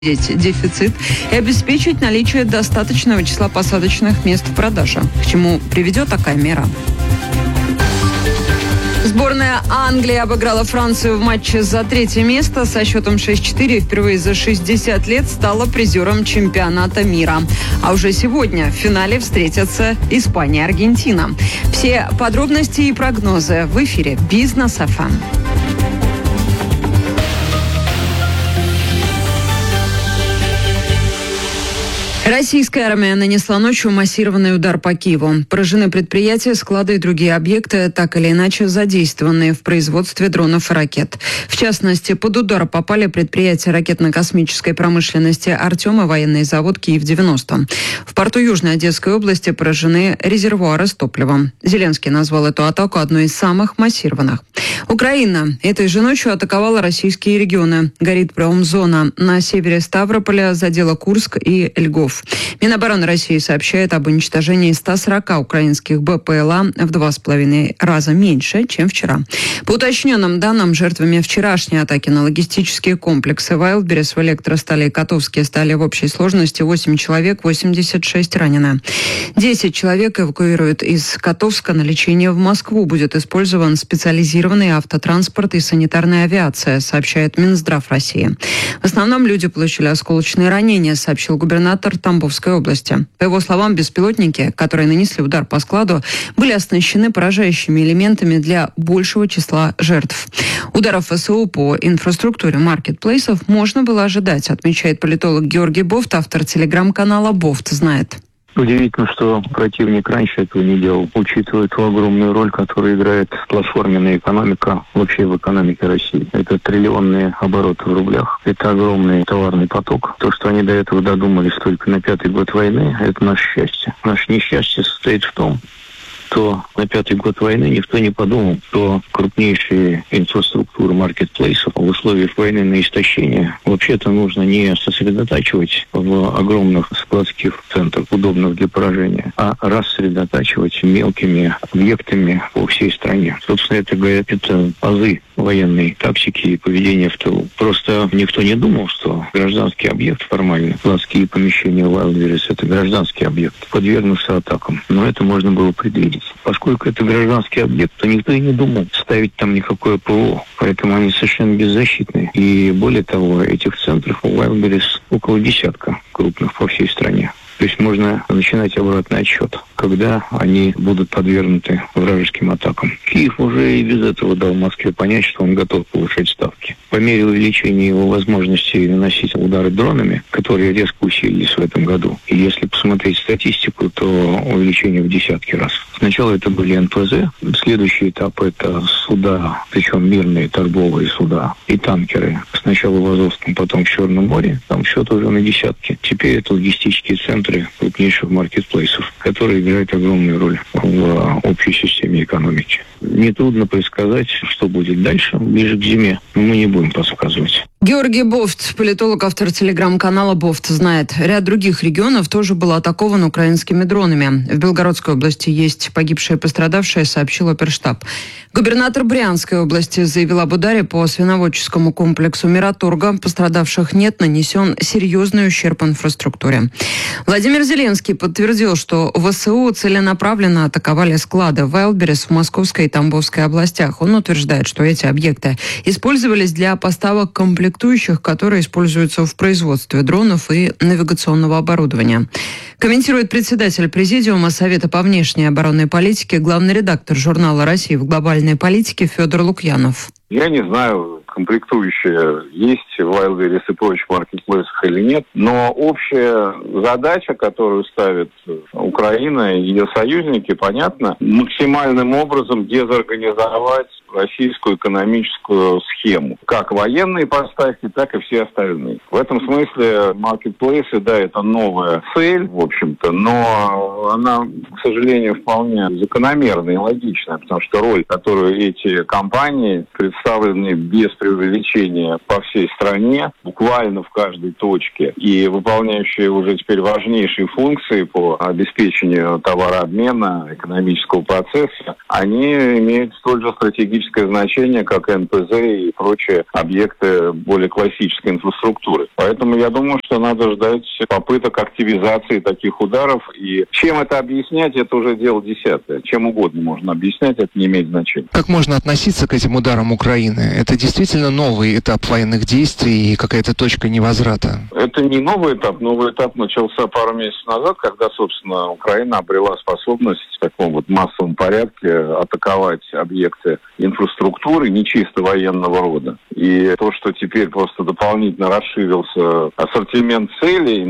дефицит и обеспечить наличие достаточного числа посадочных мест в продаже. К чему приведет такая мера? Сборная Англии обыграла Францию в матче за третье место со счетом 6-4. Впервые за 60 лет стала призером чемпионата мира. А уже сегодня в финале встретятся Испания и Аргентина. Все подробности и прогнозы в эфире Бизнес ФМ. Российская армия нанесла ночью массированный удар по Киеву. Поражены предприятия, склады и другие объекты, так или иначе задействованные в производстве дронов и ракет. В частности, под удар попали предприятия ракетно-космической промышленности «Артем» и военный завод «Киев-90». В порту Южной Одесской области поражены резервуары с топливом. Зеленский назвал эту атаку одной из самых массированных. Украина этой же ночью атаковала российские регионы. Горит промзона. На севере Ставрополя задела Курск и Львов. Минобороны России сообщает об уничтожении 140 украинских БПЛА в 2,5 раза меньше, чем вчера. По уточненным данным, жертвами вчерашней атаки на логистические комплексы Wildberries в Электростали и Котовске стали в общей сложности 8 человек, 86 ранены. 10 человек эвакуируют из Котовска на лечение в Москву. Будет использован специализированный автотранспорт и санитарная авиация, сообщает Минздрав России. В основном люди получили осколочные ранения, сообщил губернатор Тамбовской области. По его словам, беспилотники, которые нанесли удар по складу, были оснащены поражающими элементами для большего числа жертв. Ударов ВСУ по инфраструктуре маркетплейсов можно было ожидать, отмечает политолог Георгий Бофт, автор телеграм-канала «Бофт знает». Удивительно, что противник раньше этого не делал, учитывая ту огромную роль, которую играет платформенная экономика вообще в экономике России. Это триллионные обороты в рублях, это огромный товарный поток. То, что они до этого додумались только на 5-й год войны, это наше счастье. Наше несчастье состоит в том, что на 5-й год войны никто не подумал, что крупнейшие инфраструктуры маркетплейсов в условиях войны на истощение вообще-то нужно не сосредотачивать в огромных складских центрах, удобных для поражения, а рассредотачивать мелкими объектами по всей стране. Собственно, это азы военной тактики и поведения в тылу. Просто никто не думал, что гражданский объект формально, складские помещения Wildberries — это гражданский объект, подвергнутся атакам. Но это можно было предвидеть. Поскольку это гражданский объект, то никто и не думал ставить там никакое ПВО. Поэтому они совершенно беззащитны. И более того, этих центров у Wildberries около десятка крупных по всей стране. То есть можно начинать обратный отсчет, когда они будут подвергнуты вражеским атакам. Киев уже и без этого дал Москве понять, что он готов повышать ставки. По мере увеличения его возможностей наносить удары дронами, которые резко усилились в этом году. И если посмотреть статистику, то увеличение в десятки раз. Сначала это были НПЗ, следующий этап — это суда, причем мирные торговые суда и танкеры. Сначала в Азовском, потом в Черном море, там счет уже на десятки. Теперь это логистические центры крупнейших маркетплейсов, которые играют огромную роль в общей системе экономики. Нетрудно предсказать, что будет дальше, ближе к зиме, но мы не будем подсказывать. Георгий Бофт, политолог, автор телеграм-канала «Бофт знает». Ряд других регионов тоже был атакован украинскими дронами. В Белгородской области есть погибшие и пострадавшие, сообщил оперштаб. Губернатор Брянской области заявил об ударе по свиноводческому комплексу Мираторга. Пострадавших нет, нанесен серьезный ущерб инфраструктуре. Владимир Зеленский подтвердил, что ВСУ целенаправленно атаковали склады Wildberries в Московской и Тамбовской областях. Он утверждает, что эти объекты использовались для поставок комплектующих, которые используются в производстве дронов и навигационного оборудования. Комментирует председатель Президиума Совета по внешней оборонной политике, главный редактор журнала «Россия в глобальной политике» Федор Лукьянов. Я не знаю, комплектующие есть в Wildberries и прочих маркетплейсах или нет, но общая задача, которую ставит Украина и ее союзники, понятно, максимальным образом дезорганизовать российскую экономическую схему. Как военные поставки, так и все остальные. В этом смысле маркетплейсы, да, это новая цель, в общем-то, но она, к сожалению, вполне закономерная и логичная, потому что роль, которую эти компании, представленные без преувеличения по всей стране, буквально в каждой точке, и выполняющие уже теперь важнейшие функции по обеспечению товарообмена, экономического процесса, они имеют столь же стратегическую стратегическое значение, как НПЗ и прочие объекты более классической инфраструктуры. Поэтому я думаю, что надо ждать попыток активизации таких ударов. И чем это объяснять, это уже дело десятое. Чем угодно можно объяснять, это не имеет значения. Как можно относиться к этим ударам Украины? Это действительно новый этап военных действий и какая-то точка невозврата? Это не новый этап. Новый этап начался пару месяцев назад, когда, собственно, Украина обрела способность в таком вот массовом порядке атаковать объекты инфраструктуры не чисто военного рода. И то, что теперь просто дополнительно расширился ассортимент целей,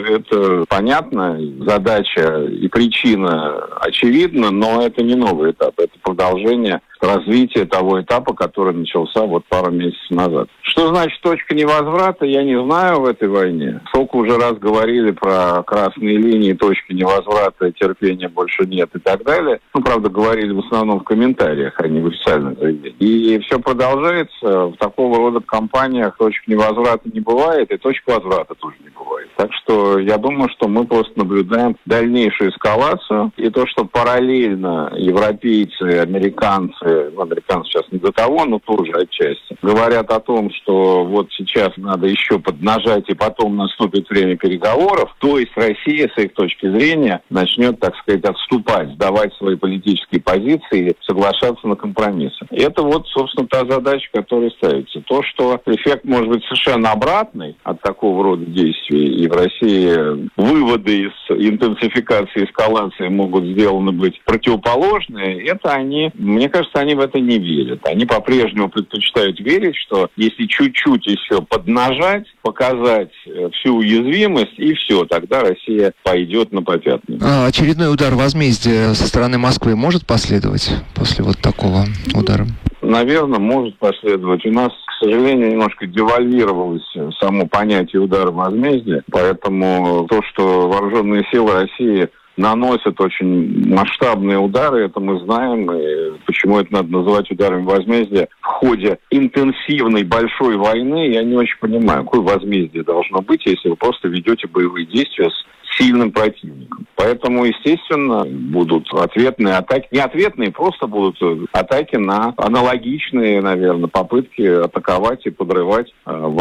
это понятно, задача и причина очевидна, но это не новый этап, это продолжение развития того этапа, который начался вот пару месяцев назад. Что значит точка невозврата, я не знаю в этой войне. Сколько уже раз говорили про красные линии, точки невозврата, терпения больше нет и так далее. Правда, говорили в основном в комментариях, а не в официальном заявлении. И все продолжается. В такого рода компаниях точек невозврата не бывает, и точек возврата тоже не бывает. Так что я думаю, что мы просто наблюдаем дальнейшую эскалацию. И то, что параллельно европейцы, американцы сейчас не до того, но тоже отчасти, говорят о том, что вот сейчас надо еще поднажать, и потом наступит время переговоров, то есть Россия, с их точки зрения, начнет, так сказать, отступать, сдавать свои политические позиции, соглашаться на компромиссы. И это вот, собственно, та задача, которая ставится. То, что эффект может быть совершенно обратный от такого рода действий, и в России выводы из интенсификации, эскалации могут сделаны быть противоположные, это мне кажется, они в это не верят. Они по-прежнему предпочитают верить, что если чуть-чуть еще поднажать, показать всю уязвимость, и все, тогда Россия пойдет на попятную. Очередной удар возмездия со стороны Москвы может последовать после вот такого удара? Наверное, может последовать. У нас, к сожалению, немножко девальвировалось само понятие удара возмездия, поэтому то, что вооруженные силы России наносят очень масштабные удары, это мы знаем, и почему это надо называть ударами возмездия в ходе интенсивной большой войны, я не очень понимаю, какое возмездие должно быть, если вы просто ведете боевые действия с сильным противником. Поэтому, естественно, будут ответные атаки, не ответные, просто будут атаки на аналогичные, наверное, попытки атаковать и подрывать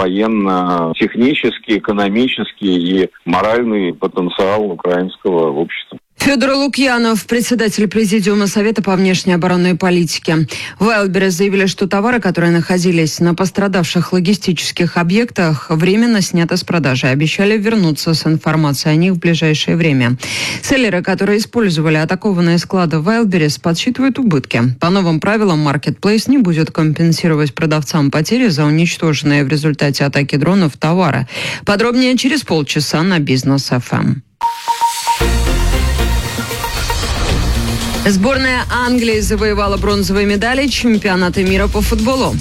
военно-технический, экономический и моральный потенциал украинского общества. Федор Лукьянов, председатель Президиума Совета по внешней оборонной политике. В Wildberries заявили, что товары, которые находились на пострадавших логистических объектах, временно сняты с продажи. Обещали вернуться с информацией о них в ближайшее время. Селлеры, которые использовали атакованные склады в Wildberries, подсчитывают убытки. По новым правилам, Marketplace не будет компенсировать продавцам потери за уничтоженные в результате атаки дронов товары. Подробнее через полчаса на Бизнес ФМ. Сборная Англии завоевала бронзовые медали чемпионата мира по футболу.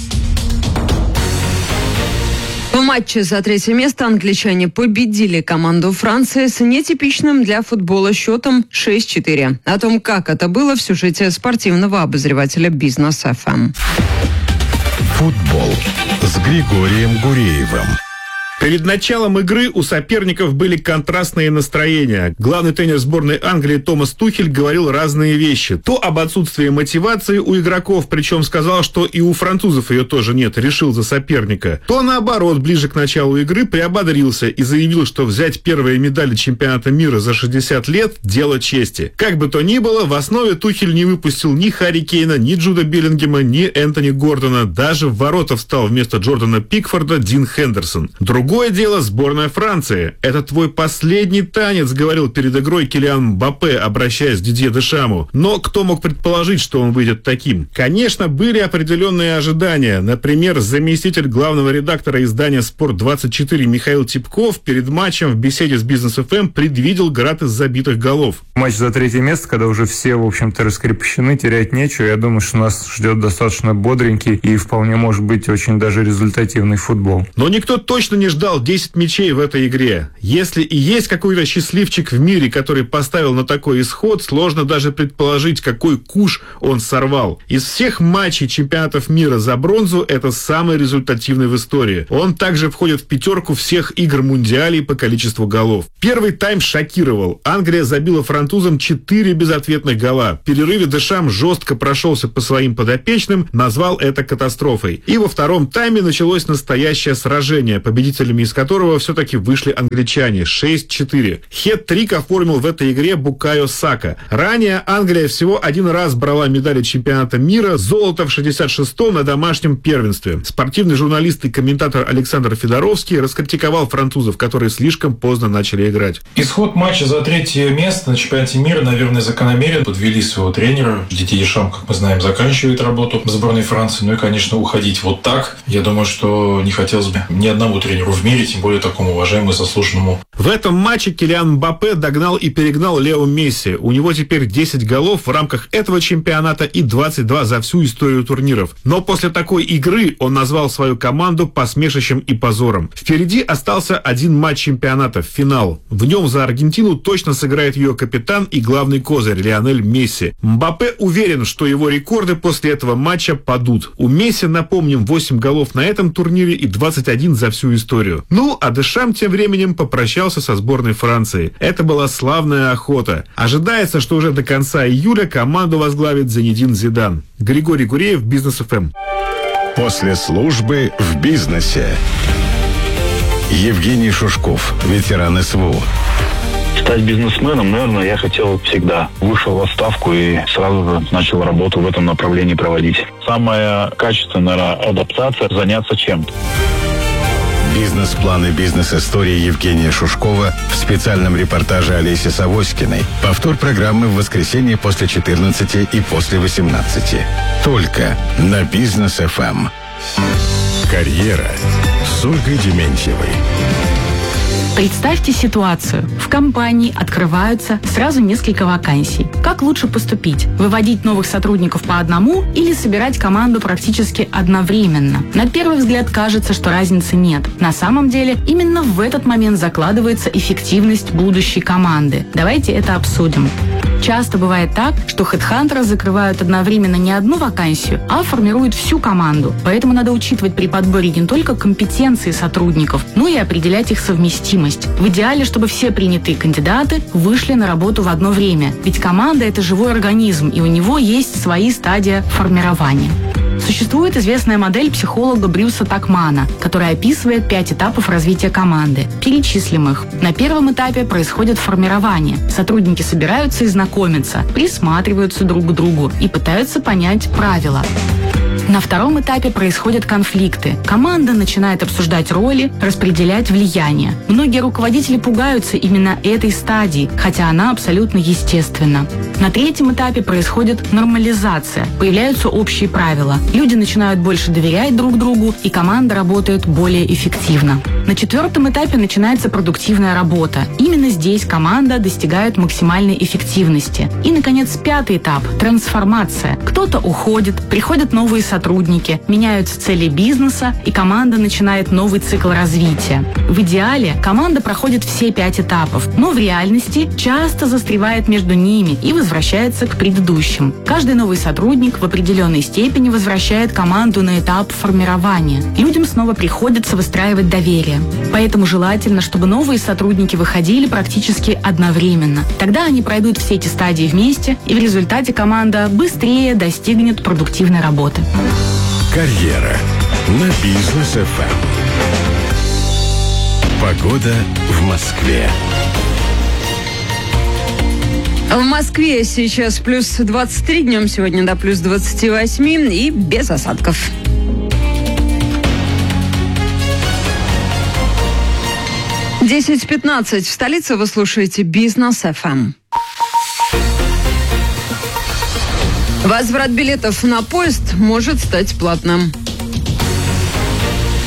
В матче за третье место англичане победили команду Франции с нетипичным для футбола счетом 6-4. О том, как это было, в сюжете спортивного обозревателя Бизнес ФМ. Футбол с Григорием Гуреевым. Перед началом игры у соперников были контрастные настроения. Главный тренер сборной Англии Томас Тухель говорил разные вещи. То об отсутствии мотивации у игроков, причем сказал, что и у французов ее тоже нет, решил за соперника. То наоборот, ближе к началу игры приободрился и заявил, что взять первые медали чемпионата мира за 60 лет – дело чести. Как бы то ни было, в основе Тухель не выпустил ни Харри Кейна, ни Джуда Беллингема, ни Энтони Гордона. Даже в ворота встал вместо Джордана Пикфорда Дин Хендерсон. Другое дело сборная Франции. «Это твой последний танец», — говорил перед игрой Килиан Мбаппе, обращаясь к Дидье Дешаму. Но кто мог предположить, что он выйдет таким? Конечно, были определенные ожидания. Например, заместитель главного редактора издания «Спорт-24» Михаил Типков перед матчем в беседе с Бизнес ФМ предвидел град из забитых голов. Матч за третье место, когда уже все, в общем-то, раскрепощены, терять нечего. Я думаю, что нас ждет достаточно бодренький и вполне может быть очень даже результативный футбол. Но никто точно не ждал ждал 10 мячей в этой игре. Если и есть какой-то счастливчик в мире, который поставил на такой исход, сложно даже предположить, какой куш он сорвал. Из всех матчей чемпионатов мира за бронзу это самый результативный в истории. Он также входит в пятерку всех игр мундиалей по количеству голов. Первый тайм шокировал. Англия забила французам 4 безответных гола. В перерыве Дешам жестко прошелся по своим подопечным, назвал это катастрофой. И во втором тайме началось настоящее сражение, победителями из которого все-таки вышли англичане 6-4. Хет-трик оформил в этой игре Букайо Сака. Ранее Англия всего один раз брала медали чемпионата мира, золото в 66-м на домашнем первенстве. Спортивный журналист и комментатор Александр Федоровский раскритиковал французов, которые слишком поздно начали играть. Исход матча за 3-е место на чемпионате мира, наверное, закономерен. Подвели своего тренера. Дидье Дешам, как мы знаем, заканчивает работу в сборной Франции. Ну и, конечно, уходить вот так, я думаю, что не хотелось бы ни одному тренеру в мире, тем более такому уважаемому и заслуженному. В этом матче Килиан Мбаппе догнал и перегнал Лео Месси. У него теперь 10 голов в рамках этого чемпионата и 22 за всю историю турниров. Но после такой игры он назвал свою команду посмешищем и позором. Впереди остался один матч чемпионата, финал. В нем за Аргентину точно сыграет ее капитан и главный козырь Лионель Месси. Мбаппе уверен, что его рекорды после этого матча падут. У Месси, напомним, 8 голов на этом турнире и 21 за всю историю. Ну, а Дешам тем временем попрощался со сборной Франции. Это была славная охота. Ожидается, что уже до конца июля команду возглавит Зинедин Зидан. Григорий Гуреев, Бизнес ФМ. После службы в бизнесе. Евгений Шушков, ветеран СВО. Стать бизнесменом, наверное, я хотел всегда. Вышел в отставку и сразу же начал работу в этом направлении проводить. Самая качественная адаптация – заняться чем-то. Бизнес-планы, бизнес-истории Евгения Шушкова в специальном репортаже Олеси Савоськиной. Повтор программы в воскресенье после 14 и после 18. Только на Бизнес ФМ. Карьера с Ольгой Дементьевой. Представьте ситуацию. В компании открываются сразу несколько вакансий. Как лучше поступить? Выводить новых сотрудников по одному или собирать команду практически одновременно? На первый взгляд кажется, что разницы нет. На самом деле, именно в этот момент закладывается эффективность будущей команды. Давайте это обсудим. Часто бывает так, что хедхантеры закрывают одновременно не одну вакансию, а формируют всю команду. Поэтому надо учитывать при подборе не только компетенции сотрудников, но и определять их совместимость. В идеале, чтобы все принятые кандидаты вышли на работу в одно время. Ведь команда – это живой организм, и у него есть свои стадии формирования. Существует известная модель психолога Брюса Такмана, которая описывает 5 этапов развития команды. Перечислим их. На первом этапе происходит формирование. Сотрудники собираются и знакомятся, присматриваются друг к другу и пытаются понять правила. На втором этапе происходят конфликты. Команда начинает обсуждать роли, распределять влияние. Многие руководители пугаются именно этой стадии, хотя она абсолютно естественна. На третьем этапе происходит нормализация. Появляются общие правила. Люди начинают больше доверять друг другу, и команда работает более эффективно. На четвертом этапе начинается продуктивная работа. Именно здесь команда достигает максимальной эффективности. И, наконец, 5-й этап – трансформация. Кто-то уходит, приходят новые сотрудники, меняются цели бизнеса, и команда начинает новый цикл развития. В идеале команда проходит все 5 этапов, но в реальности часто застревает между ними и возвращается к предыдущим. Каждый новый сотрудник в определенной степени возвращает команду на этап формирования. Людям снова приходится выстраивать доверие. Поэтому желательно, чтобы новые сотрудники выходили практически одновременно. Тогда они пройдут все эти стадии вместе, и в результате команда быстрее достигнет продуктивной работы. Карьера на Бизнес ФМ. Погода в Москве. В Москве сейчас плюс 23, днем сегодня до плюс 28 и без осадков. Десять 15 в столице вы слушаете Бизнес ФМ. Возврат билетов на поезд может стать платным.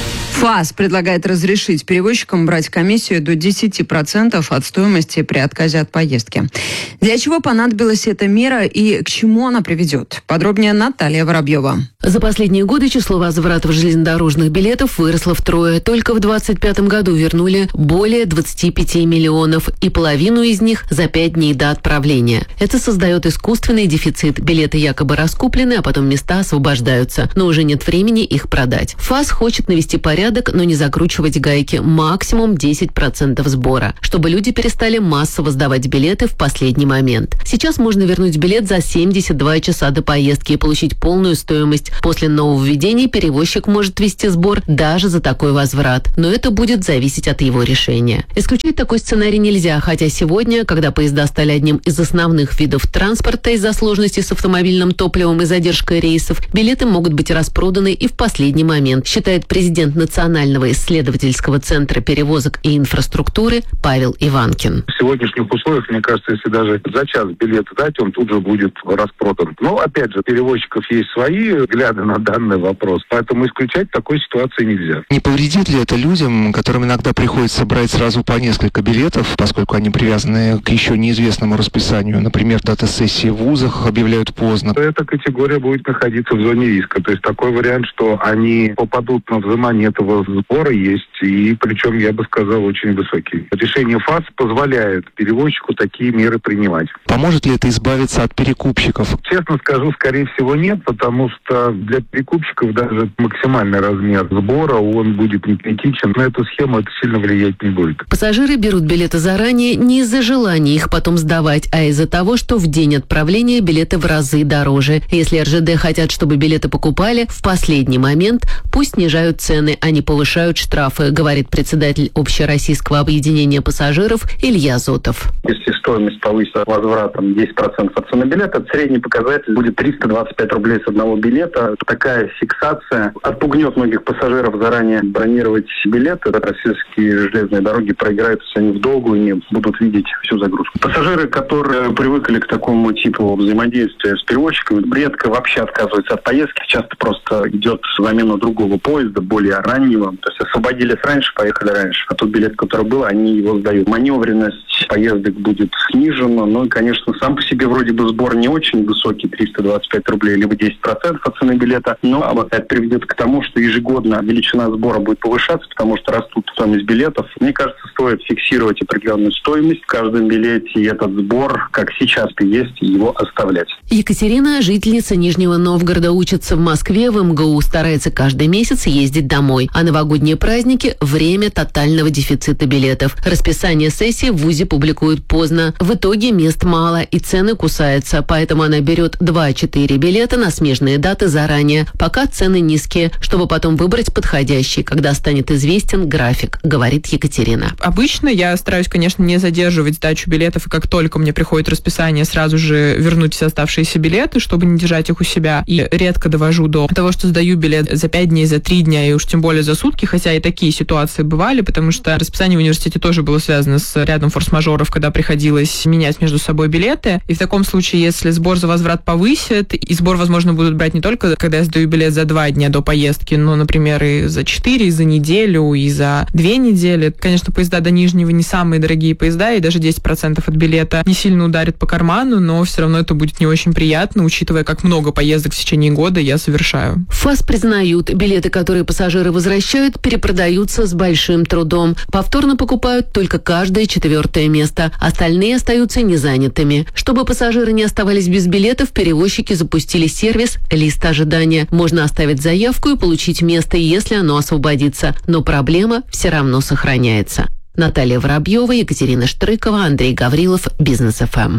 ФАС предлагает разрешить перевозчикам брать комиссию до 10% от стоимости при отказе от поездки. Для чего понадобилась эта мера и к чему она приведет? Подробнее Наталья Воробьева. За последние годы число возвратов железнодорожных билетов выросло втрое. Только в 2025 году вернули более 25 миллионов, и половину из них за 5 дней до отправления. Это создает искусственный дефицит. Билеты якобы раскуплены, а потом места освобождаются, но уже нет времени их продать. ФАС хочет навести порядок, но не закручивать гайки. Максимум 10% сбора, чтобы люди перестали массово сдавать билеты в последний момент. Сейчас можно вернуть билет за 72 часа до поездки и получить полную стоимость. После нововведений перевозчик может ввести сбор даже за такой возврат, но это будет зависеть от его решения. Исключить такой сценарий нельзя, хотя сегодня, когда поезда стали одним из основных видов транспорта из-за сложностей с автомобильным топливом и задержкой рейсов, билеты могут быть распроданы и в последний момент, считает президент Национального исследовательского центра перевозок и инфраструктуры Павел Иванкин. В сегодняшних условиях, мне кажется, если даже за час билет дать, он тут же будет распродан. Но, опять же, перевозчиков есть свои взгляды на данный вопрос, поэтому исключать такой ситуации нельзя. Не повредит ли это людям, которым иногда приходится брать сразу по несколько билетов, поскольку они привязаны к еще неизвестному расписанию? Например, дата-сессии в вузах объявляют поздно. Эта категория будет находиться в зоне риска. То есть такой вариант, что они попадут на взимание этого сбора, есть, и причем, я бы сказал, очень высокий. Решение ФАС позволяет перевозчику такие меры принимать. Поможет ли это избавиться от перекупщиков? Честно скажу, скорее всего нет, потому что для перекупщиков даже максимальный размер сбора, он будет не критичен. На эту схему это сильно влиять не будет. Пассажиры берут билеты заранее не из-за желания их потом сдавать, а из-за того, что в день отправления билеты в разы дороже. Если РЖД хотят, чтобы билеты покупали в последний момент, пусть снижают цены, а не повышают штрафы, говорит председатель Общероссийского объединения пассажиров Илья Зотов. Если стоимость повысится возвратом 10% от цены билета, средний показатель будет 325 рублей с одного билета. Такая фиксация отпугнет многих пассажиров заранее бронировать билеты. Российские железные дороги проиграют, если они в долгую не будут видеть всю загрузку. Пассажиры, которые привыкли к такому типу взаимодействия с перевозчиками, редко вообще отказываются от поездки. Часто просто идет замена другого поезда, более раннего. То есть освободились раньше, поехали раньше. А тот билет, который был, они его сдают. Маневренность поездок будет снижена. Ну и, конечно, сам по себе вроде бы сбор не очень высокий, 325 рублей, либо 10% от цены билета, но это приведет к тому, что ежегодно величина сбора будет повышаться, потому что растут стоимость билетов. Мне кажется, стоит фиксировать определенную стоимость в каждом билете, и этот сбор, как сейчас и есть, его оставлять. Екатерина, жительница Нижнего Новгорода, учится в Москве, в МГУ, старается каждый месяц ездить домой. А новогодние праздники – время тотального дефицита билетов. Расписание сессии в ВУЗе публикуют поздно. В итоге мест мало и цены кусаются, поэтому она берет 2-4 билета на смежные даты заранее, пока цены низкие, чтобы потом выбрать подходящий, когда станет известен график, говорит Екатерина. Обычно я стараюсь, конечно, не задерживать сдачу билетов, и как только мне приходит расписание, сразу же вернуть все оставшиеся билеты, чтобы не держать их у себя. И редко довожу до того, что сдаю билет за 5 дней, за 3 дня, и уж тем более за сутки, хотя и такие ситуации бывали, потому что расписание в университете тоже было связано с рядом форс-мажоров, когда приходилось менять между собой билеты. И в таком случае, если сбор за возврат повысит, и сбор, возможно, будут брать не только, когда я сдаю билет за 2 дня до поездки, но, например, и за 4, и за неделю, и за 2 недели. Конечно, поезда до Нижнего не самые дорогие поезда, и даже 10% от билета не сильно ударит по карману, но все равно это будет не очень приятно, учитывая, как много поездок в течение года я совершаю. ФАС признают, билеты, которые пассажиры возвращают, перепродаются с большим трудом. Повторно покупают только каждое 4-е место, остальные остаются незанятыми. Чтобы пассажиры не оставались без билетов, перевозчики запустили сервис «Лист ожидания». Можно оставить заявку и получить место, если оно освободится. Но проблема все равно сохраняется. Наталья Воробьева, Екатерина Штрыкова, Андрей Гаврилов, Бизнес ФМ.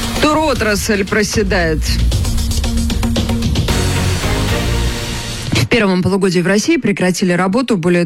Туротрасль проседает. В В первом полугодии в России прекратили работу более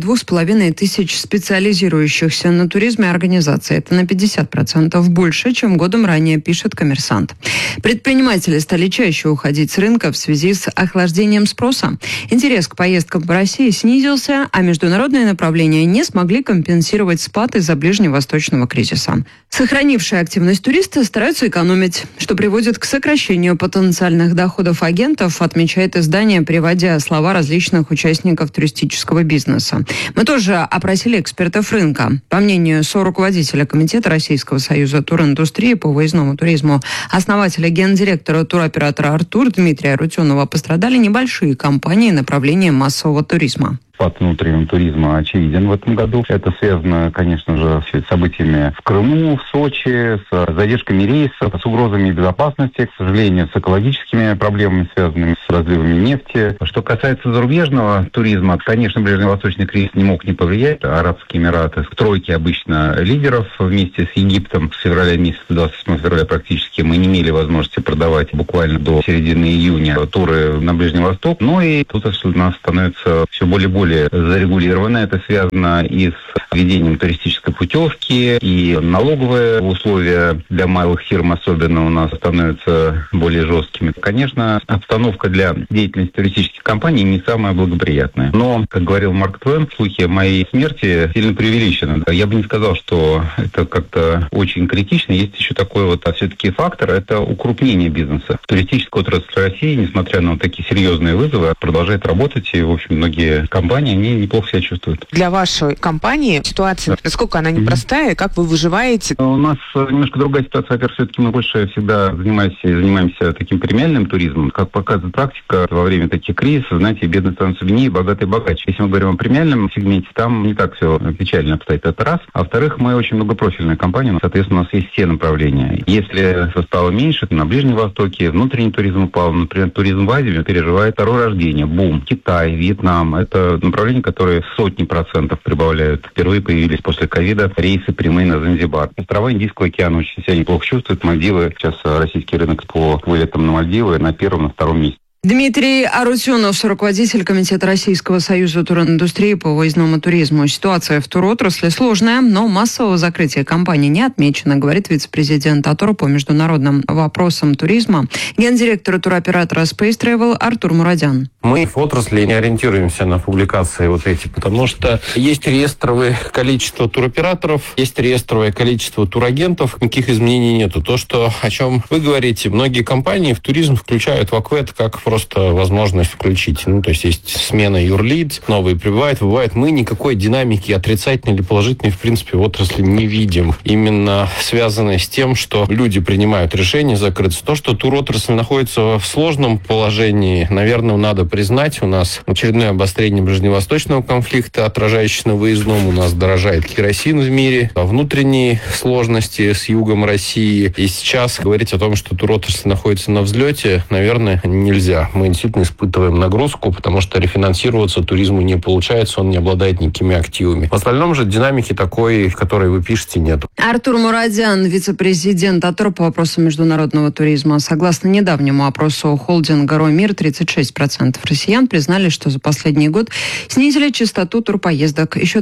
2500 специализирующихся на туризме организаций. Это на 50% больше, чем годом ранее, пишет «Коммерсант». Предприниматели стали чаще уходить с рынка в связи с охлаждением спроса. Интерес к поездкам по России снизился, а международные направления не смогли компенсировать спад из-за ближневосточного кризиса. Сохранившие активность туристы стараются экономить, что приводит к сокращению потенциальных доходов агентов, отмечает издание, приводя слова различных участников туристического бизнеса. Мы тоже опросили экспертов рынка. По мнению соруководителя Комитета Российского союза туриндустрии по выездному туризму, основателя гендиректора туроператора «Артур» Дмитрия Арутюнова, пострадали небольшие компании направления массового туризма. Спад внутреннего туризма очевиден в этом году. Это связано, конечно же, с событиями в Крыму, в Сочи, с задержками рейсов, с угрозами безопасности, к сожалению, с экологическими проблемами, связанными с разливами нефти. Что касается зарубежного туризма, конечно, ближневосточный кризис не мог не повлиять. Арабские Эмираты, тройки обычно лидеров вместе с Египтом с февраля месяца, 28 февраля практически, мы не имели возможности продавать буквально до середины июня туры на Ближний Восток. Ну и тут у нас становится все более зарегулировано. Это связано и с введением туристической путевки, и налоговые условия для малых фирм особенно у нас становятся более жесткими. Конечно, обстановка для деятельности туристических компаний не самая благоприятная. Но, как говорил Марк Твен, слухи о моей смерти сильно преувеличены. Я бы не сказал, что это как-то очень критично. Есть еще такой вот все-таки фактор, это укрупнение бизнеса. Туристическая отрасль России, несмотря на такие серьезные вызовы, продолжает работать, и, в общем, многие компании, они неплохо себя чувствуют. Для вашей компании ситуация, насколько она непростая, как вы выживаете? У нас немножко другая ситуация. Во-первых, все-таки мы больше всегда занимаемся таким премиальным туризмом. Как показывает практика, во время таких кризисов, знаете, бедные становятся беднее, богатые богаче. Если мы говорим о премиальном сегменте, там не так все печально обстоит. Это раз. А во-вторых, мы очень многопрофильная компания, соответственно, у нас есть все направления. Если стало меньше, то на Ближнем Востоке внутренний туризм упал. Например, туризм в Азии переживает второе рождение, бум. Китай, Вьетнам. Это направления, которые сотни процентов прибавляют. Впервые появились после ковида рейсы прямые на Занзибар. Острова Индийского океана очень себя неплохо чувствуют. Мальдивы, сейчас российский рынок по вылетам на Мальдивы на первом, на втором месте. Дмитрий Арутюнов, руководитель Комитета Российского союза туриндустрии по выездному туризму. Ситуация в туротрасли сложная, но массового закрытия компаний не отмечено, говорит вице-президент АТОР по международным вопросам туризма, гендиректор туроператора Space Travel Артур Мурадян. Мы в отрасли не ориентируемся на публикации вот эти, потому что есть реестровое количество туроператоров, есть реестровое количество турагентов, никаких изменений нету. То, о чем вы говорите, многие компании в туризм включают в АКВЭД как просто возможность включить. То есть смена юрлиц, новые прибывают, выбывают. Мы никакой динамики отрицательной или положительной, в принципе, в отрасли не видим. Именно связанной с тем, что люди принимают решение закрыться. То, что туротрасль находится в сложном положении, наверное, надо признать. У нас очередное обострение ближневосточного конфликта, отражающееся на выездном. У нас дорожает керосин в мире, внутренние сложности с югом России. И сейчас говорить о том, что туротрасль находится на взлете, наверное, нельзя. Мы действительно испытываем нагрузку, потому что рефинансироваться туризму не получается, он не обладает никакими активами. В остальном же динамики такой, которой вы пишете, нет. Артур Мурадян, вице-президент АТОР по вопросам международного туризма. Согласно недавнему опросу холдинга «Ромир», 36% россиян признали, что за последний год снизили частоту турпоездок. Еще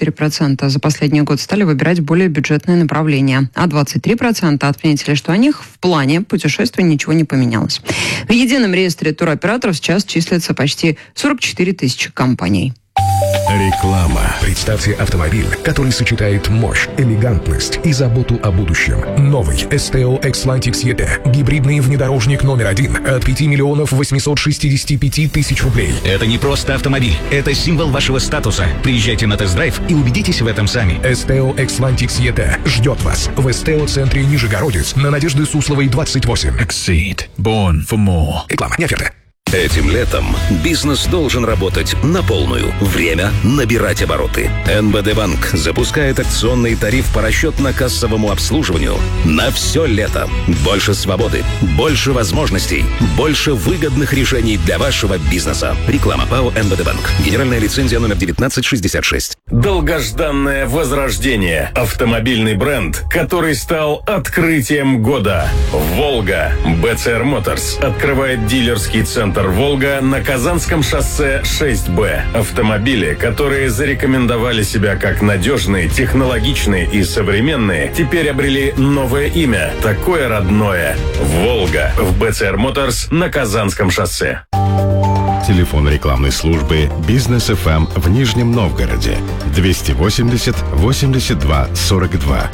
24% за последний год стали выбирать более бюджетные направления. А 23% отметили, что у них в плане путешествий ничего не поменялось. В едином реестре туроператоров сейчас числится почти 44 тысячи компаний. Реклама. Представьте автомобиль, который сочетает мощь, элегантность и заботу о будущем. Новый STO Xlantic ET. Гибридный внедорожник номер 1 от 5 миллионов 865 тысяч рублей. Это не просто автомобиль, это символ вашего статуса. Приезжайте на тест-драйв и убедитесь в этом сами. STO Xlantic ET ждет вас в СТО-центре Нижегородец на Надежды Сусловой, 28. Exceed. Born for more. Реклама, не оферта. Этим летом бизнес должен работать на полную. Время набирать обороты. НБД Банк запускает акционный тариф по расчетно-кассовому обслуживанию на все лето. Больше свободы, больше возможностей, больше выгодных решений для вашего бизнеса. Реклама ПАО НБД Банк. Генеральная лицензия номер 1966. Долгожданное возрождение. Автомобильный бренд, который стал открытием года. «Волга». БЦР Моторс открывает дилерский центр Центр «Волга» на Казанском шоссе 6Б. Автомобили, которые зарекомендовали себя как надежные, технологичные и современные, теперь обрели новое имя, такое родное – «Волга» в БЦР Моторс на Казанском шоссе. Телефон рекламной службы «Бизнес ФМ» в Нижнем Новгороде 280 82 42.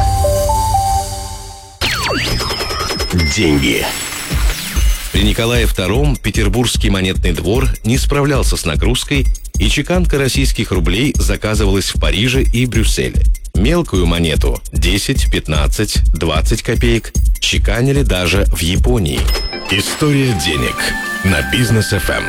Деньги. При Николае II Петербургский монетный двор не справлялся с нагрузкой, и чеканка российских рублей заказывалась в Париже и Брюсселе. Мелкую монету 10, 15, 20 копеек чеканили даже в Японии. История денег на Бизнес ФМ.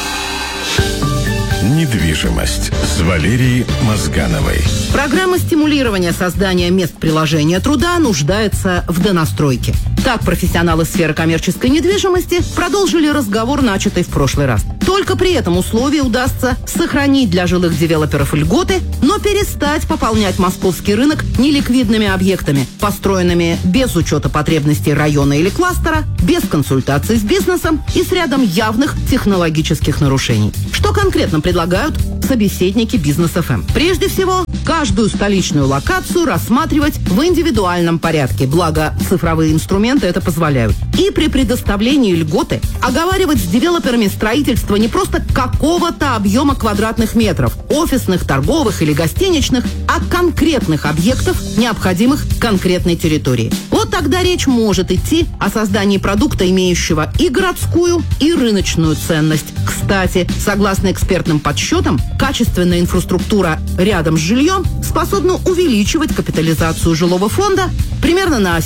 Недвижимость с Валерией Мозгановой. Программа стимулирования создания мест приложения труда нуждается в донастройке. Так профессионалы сферы коммерческой недвижимости продолжили разговор, начатый в прошлый раз. Только при этом условии удастся сохранить для жилых девелоперов льготы, но перестать пополнять московский рынок неликвидными объектами, построенными без учета потребностей района или кластера, без консультаций с бизнесом и с рядом явных технологических нарушений. Что конкретно предлагают собеседники Бизнес ФМ? Прежде всего, каждую столичную локацию рассматривать в индивидуальном порядке, благо цифровые инструменты это позволяют. И при предоставлении льготы оговаривать с девелоперами строительство не просто какого-то объема квадратных метров, офисных, торговых или гостиничных, а конкретных объектов, необходимых конкретной территории. Вот тогда речь может идти о создании продукта, имеющего и городскую, и рыночную ценность. Кстати, согласно экспертным подсчетам, качественная инфраструктура рядом с жильем способна увеличивать капитализацию жилого фонда примерно на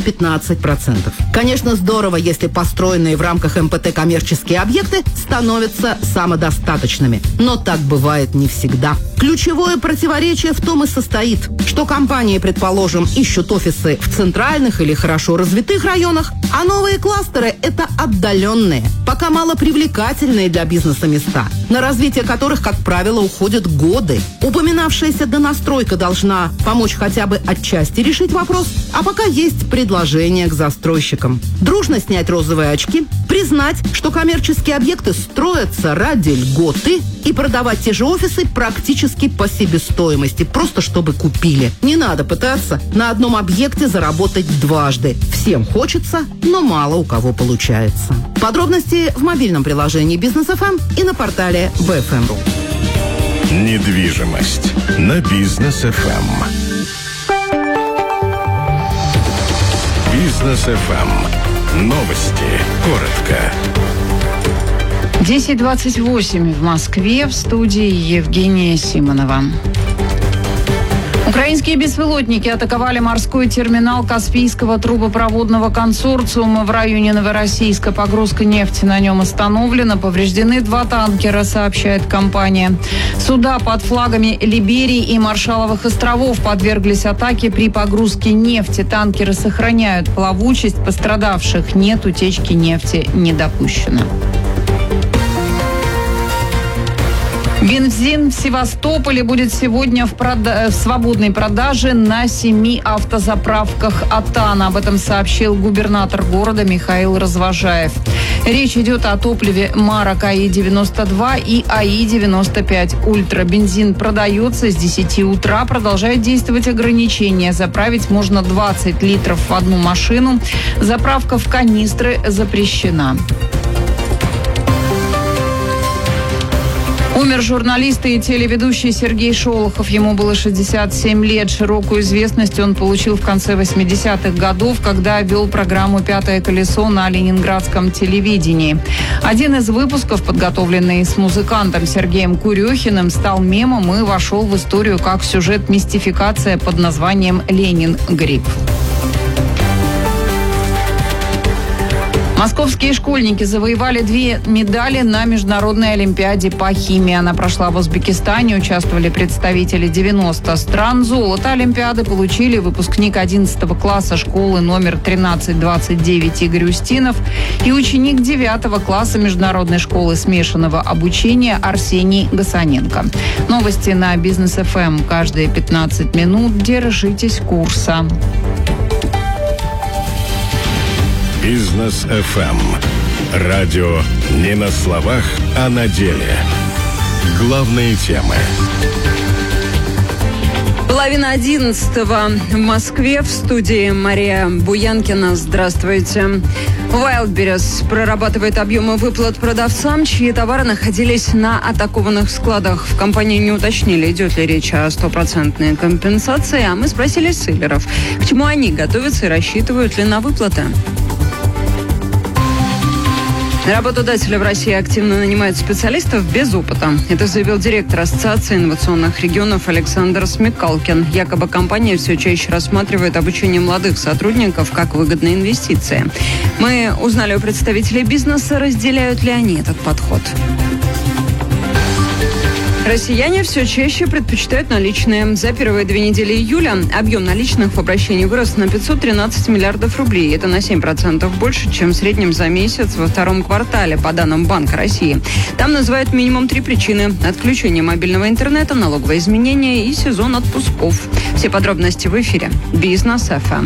7-15%. Конечно, здорово, если построенные в рамках МПТ коммерческие объекты становятся самодостаточными. Но так бывает не всегда. Ключевое противоречие в том и состоит, что компании, предположим, ищут офисы в центральных или хорошо развитых районах, а новые кластеры – это отдаленные, пока малопривлекательные для бизнеса места, на развитие которых, как правило, уходят годы. Упоминавшаяся донастройка должна помочь хотя бы отчасти решить вопрос, а пока есть предложение к застройщикам. Дружно снять розовые очки, признать, что коммерческие объекты строятся ради льготы и продавать те же офисы практически по себестоимости, просто чтобы купили. Не надо пытаться на одном объекте заработать дважды. Всем хочется, но мало у кого получается. Подробности в мобильном приложении Бизнес ФМ и на портале BFM.ru. Недвижимость на Бизнес ФМ. Бизнес ФМ. Новости. Коротко. 10:28 в Москве. В студии Евгения Симонова. Украинские беспилотники атаковали морской терминал Каспийского трубопроводного консорциума в районе Новороссийска. Погрузка нефти на нем остановлена. Повреждены 2 танкера, сообщает компания. Суда под флагами Либерии и Маршалловых островов подверглись атаке при погрузке нефти. Танкеры сохраняют плавучесть, пострадавших нет, утечки нефти не допущено. Бензин в Севастополе будет сегодня в свободной продаже на 7 автозаправках «Атана». Об этом сообщил губернатор города Михаил Развожаев. Речь идет о топливе марок АИ-92 и АИ-95 Ультра. Бензин продается с 10 утра. Продолжает действовать ограничение. Заправить можно 20 литров в одну машину. Заправка в канистры запрещена. Умер журналист и телеведущий Сергей Шолохов. Ему было 67 лет. Широкую известность он получил в конце 80-х годов, когда вел программу «Пятое колесо» на ленинградском телевидении. Один из выпусков, подготовленный с музыкантом Сергеем Курехиным, стал мемом и вошел в историю как сюжет-мистификация под названием «Ленин грипп». Московские школьники завоевали 2 медали на Международной олимпиаде по химии. Она прошла в Узбекистане, участвовали представители 90 стран. Золото олимпиады получили выпускник 11 класса школы номер 1329 Игорь Устинов и ученик 9 класса Международной школы смешанного обучения Арсений Гасаненко. Новости на Бизнес ФМ каждые 15 минут. Держитесь курса. Бизнес ФМ. Радио не на словах, а на деле. Главные темы. 10:30 в Москве. В студии Мария Буянкина. Здравствуйте. Wildberries прорабатывает объемы выплат продавцам, чьи товары находились на атакованных складах. В компании не уточнили, идет ли речь о 100% компенсации, а мы спросили селлеров, к чему они готовятся и рассчитывают ли на выплаты. Работодатели в России активно нанимают специалистов без опыта. Это заявил директор Ассоциации инновационных регионов Александр Смекалкин. Якобы компания все чаще рассматривает обучение молодых сотрудников как выгодные инвестиции. Мы узнали у представителей бизнеса, разделяют ли они этот подход. Россияне все чаще предпочитают наличные. За первые 2 недели июля объем наличных в обращении вырос на 513 миллиардов рублей. Это на 7% больше, чем в среднем за месяц во втором квартале, по данным Банка России. Там называют минимум 3 причины: отключение мобильного интернета, налоговые изменения и сезон отпусков. Все подробности в эфире Бизнес ФМ.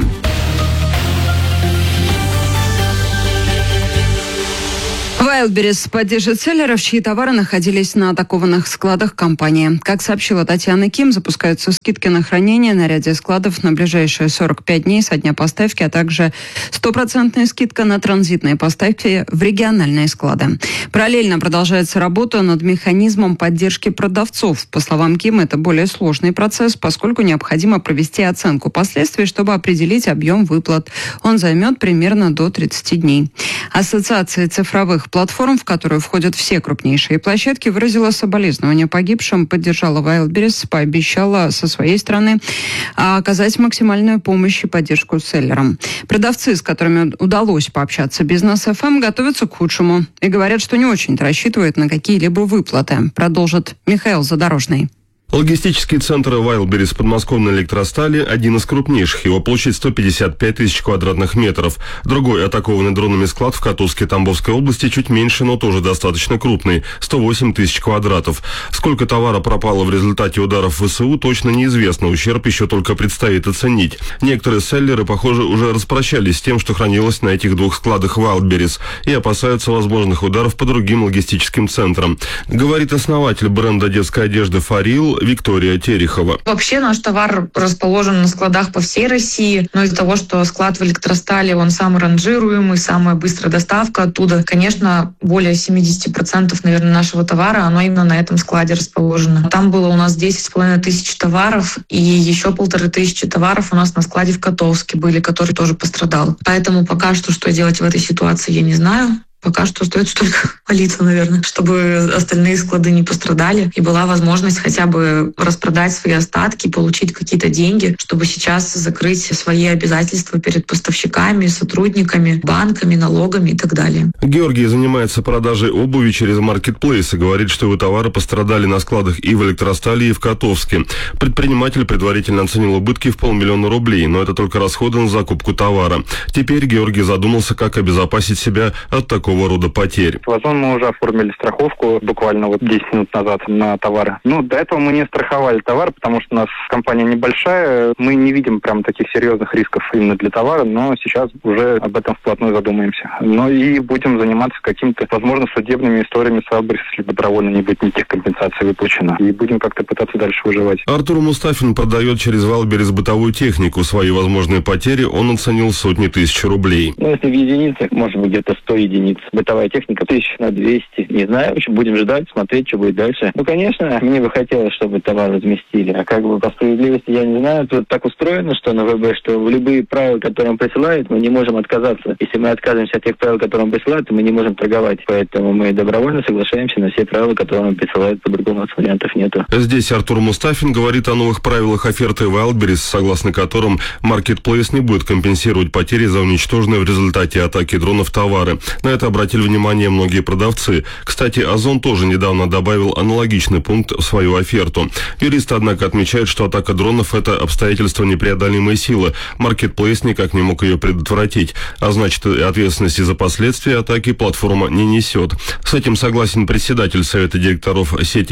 Wildberries поддержит селлеров, чьи товары находились на атакованных складах компании. Как сообщила Татьяна Ким, запускаются скидки на хранение на ряде складов на ближайшие 45 дней со дня поставки, а также 100% скидка на транзитные поставки в региональные склады. Параллельно продолжается работа над механизмом поддержки продавцов. По словам Ким, это более сложный процесс, поскольку необходимо провести оценку последствий, чтобы определить объем выплат. Он займет примерно до 30 дней. Ассоциация цифровых платформ, в которую входят все крупнейшие площадки, выразила соболезнования погибшим, поддержала Wildberries, пообещала со своей стороны оказать максимальную помощь и поддержку селлерам. Продавцы, с которыми удалось пообщаться Бизнес ФМ, готовятся к худшему и говорят, что не очень рассчитывают на какие-либо выплаты. Продолжит Михаил Задорожный. Логистический центр Wildberries подмосковной электростали – один из крупнейших. Его площадь 155 тысяч квадратных метров. Другой атакованный дронами склад в Котовске Тамбовской области чуть меньше, но тоже достаточно крупный – 108 тысяч квадратов. Сколько товара пропало в результате ударов ВСУ, точно неизвестно. Ущерб еще только предстоит оценить. Некоторые селлеры, похоже, уже распрощались с тем, что хранилось на этих 2 складах Wildberries, и опасаются возможных ударов по другим логистическим центрам. Говорит основатель бренда детской одежды «Фарил» Виктория Терехова. Вообще наш товар расположен на складах по всей России, но из-за того, что склад в Электростале, он самый ранжируемый, самая быстрая доставка оттуда, конечно, более 70%, наверное, нашего товара, оно именно на этом складе расположено. Там было у нас 10,5 тысяч товаров, и еще 1500 товаров у нас на складе в Котовске были, который тоже пострадал. Поэтому пока что делать в этой ситуации, я не знаю. Пока что остается только молиться, наверное, чтобы остальные склады не пострадали и была возможность хотя бы распродать свои остатки, получить какие-то деньги, чтобы сейчас закрыть свои обязательства перед поставщиками, сотрудниками, банками, налогами и так далее. Георгий занимается продажей обуви через маркетплейс и говорит, что его товары пострадали на складах и в Электростале, и в Котовске. Предприниматель предварительно оценил убытки в 500 000 рублей, но это только расходы на закупку товара. Теперь Георгий задумался, как обезопасить себя от такого рода потерь. Возможно, мы уже оформили страховку буквально 10 минут назад на товары. До этого мы не страховали товар, потому что у нас компания небольшая, мы не видим прям таких серьезных рисков именно для товара, но сейчас уже об этом вплотную задумаемся. И будем заниматься какими-то, возможно, судебными историями с Wildberries, если добровольно не будет никаких компенсаций выплачено. И будем как-то пытаться дальше выживать. Артур Мустафин продает через Wildberries бытовую технику. Свои возможные потери он оценил в сотни тысяч рублей. Если в единицах, может быть, где-то 100 единиц. Бытовая техника 1200. Не знаю, в общем, будем ждать, смотреть, что будет дальше. Конечно, мне бы хотелось, чтобы товар разместили. А по справедливости, я не знаю. Тут так устроено, что на ВБ, что в любые правила, которые он присылает, мы не можем отказаться. Если мы отказываемся от тех правил, которые он присылает, то мы не можем торговать. Поэтому мы добровольно соглашаемся на все правила, которые он присылает. По-другому вариантов нету. Здесь Артур Мустафин говорит о новых правилах оферты Wildberries, согласно которым Marketplace не будет компенсировать потери за уничтоженные в результате атаки дронов товары. На это обратили внимание многие продавцы. Кстати, Озон тоже недавно добавил аналогичный пункт в свою оферту. Юристы, однако, отмечают, что атака дронов – это обстоятельство непреодолимой силы. Marketplace никак не мог ее предотвратить, а значит, и ответственности за последствия атаки платформа не несет. С этим согласен председатель Совета директоров сети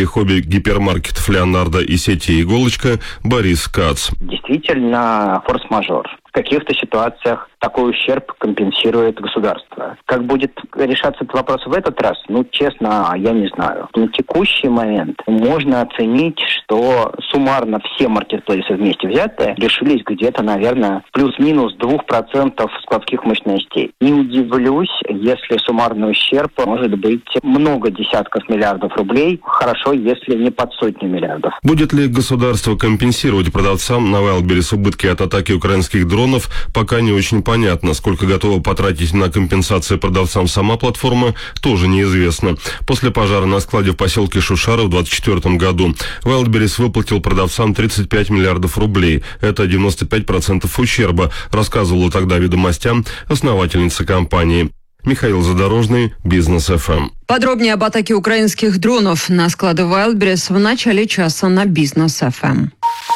хобби-гипермаркетов «Леонардо» и сети «Иголочка» Борис Кац. Действительно, форс-мажор. В каких-то ситуациях такой ущерб компенсирует государство. Как будет решаться этот вопрос в этот раз? Честно, я не знаю. На текущий момент можно оценить, что суммарно все маркетплейсы вместе взятые лишились где-то, наверное, плюс-минус 2% складских мощностей. Не удивлюсь, если суммарный ущерб может быть много десятков миллиардов рублей. Хорошо, если не под сотню миллиардов. Будет ли государство компенсировать продавцам на Wildberries убытки от атаки украинских дронов, пока не очень понятно. Сколько готова потратить на компенсации продавцам сама платформа, тоже неизвестно. После пожара на складе в поселке Шушары в 2024 году Wildberries выплатил продавцам 35 миллиардов рублей. Это 95% ущерба, рассказывала тогда «Ведомостям» основательница компании. Михаил Задорожный, Бизнес ФМ. Подробнее об атаке украинских дронов на склады Wildberries в начале часа на Бизнес ФМ.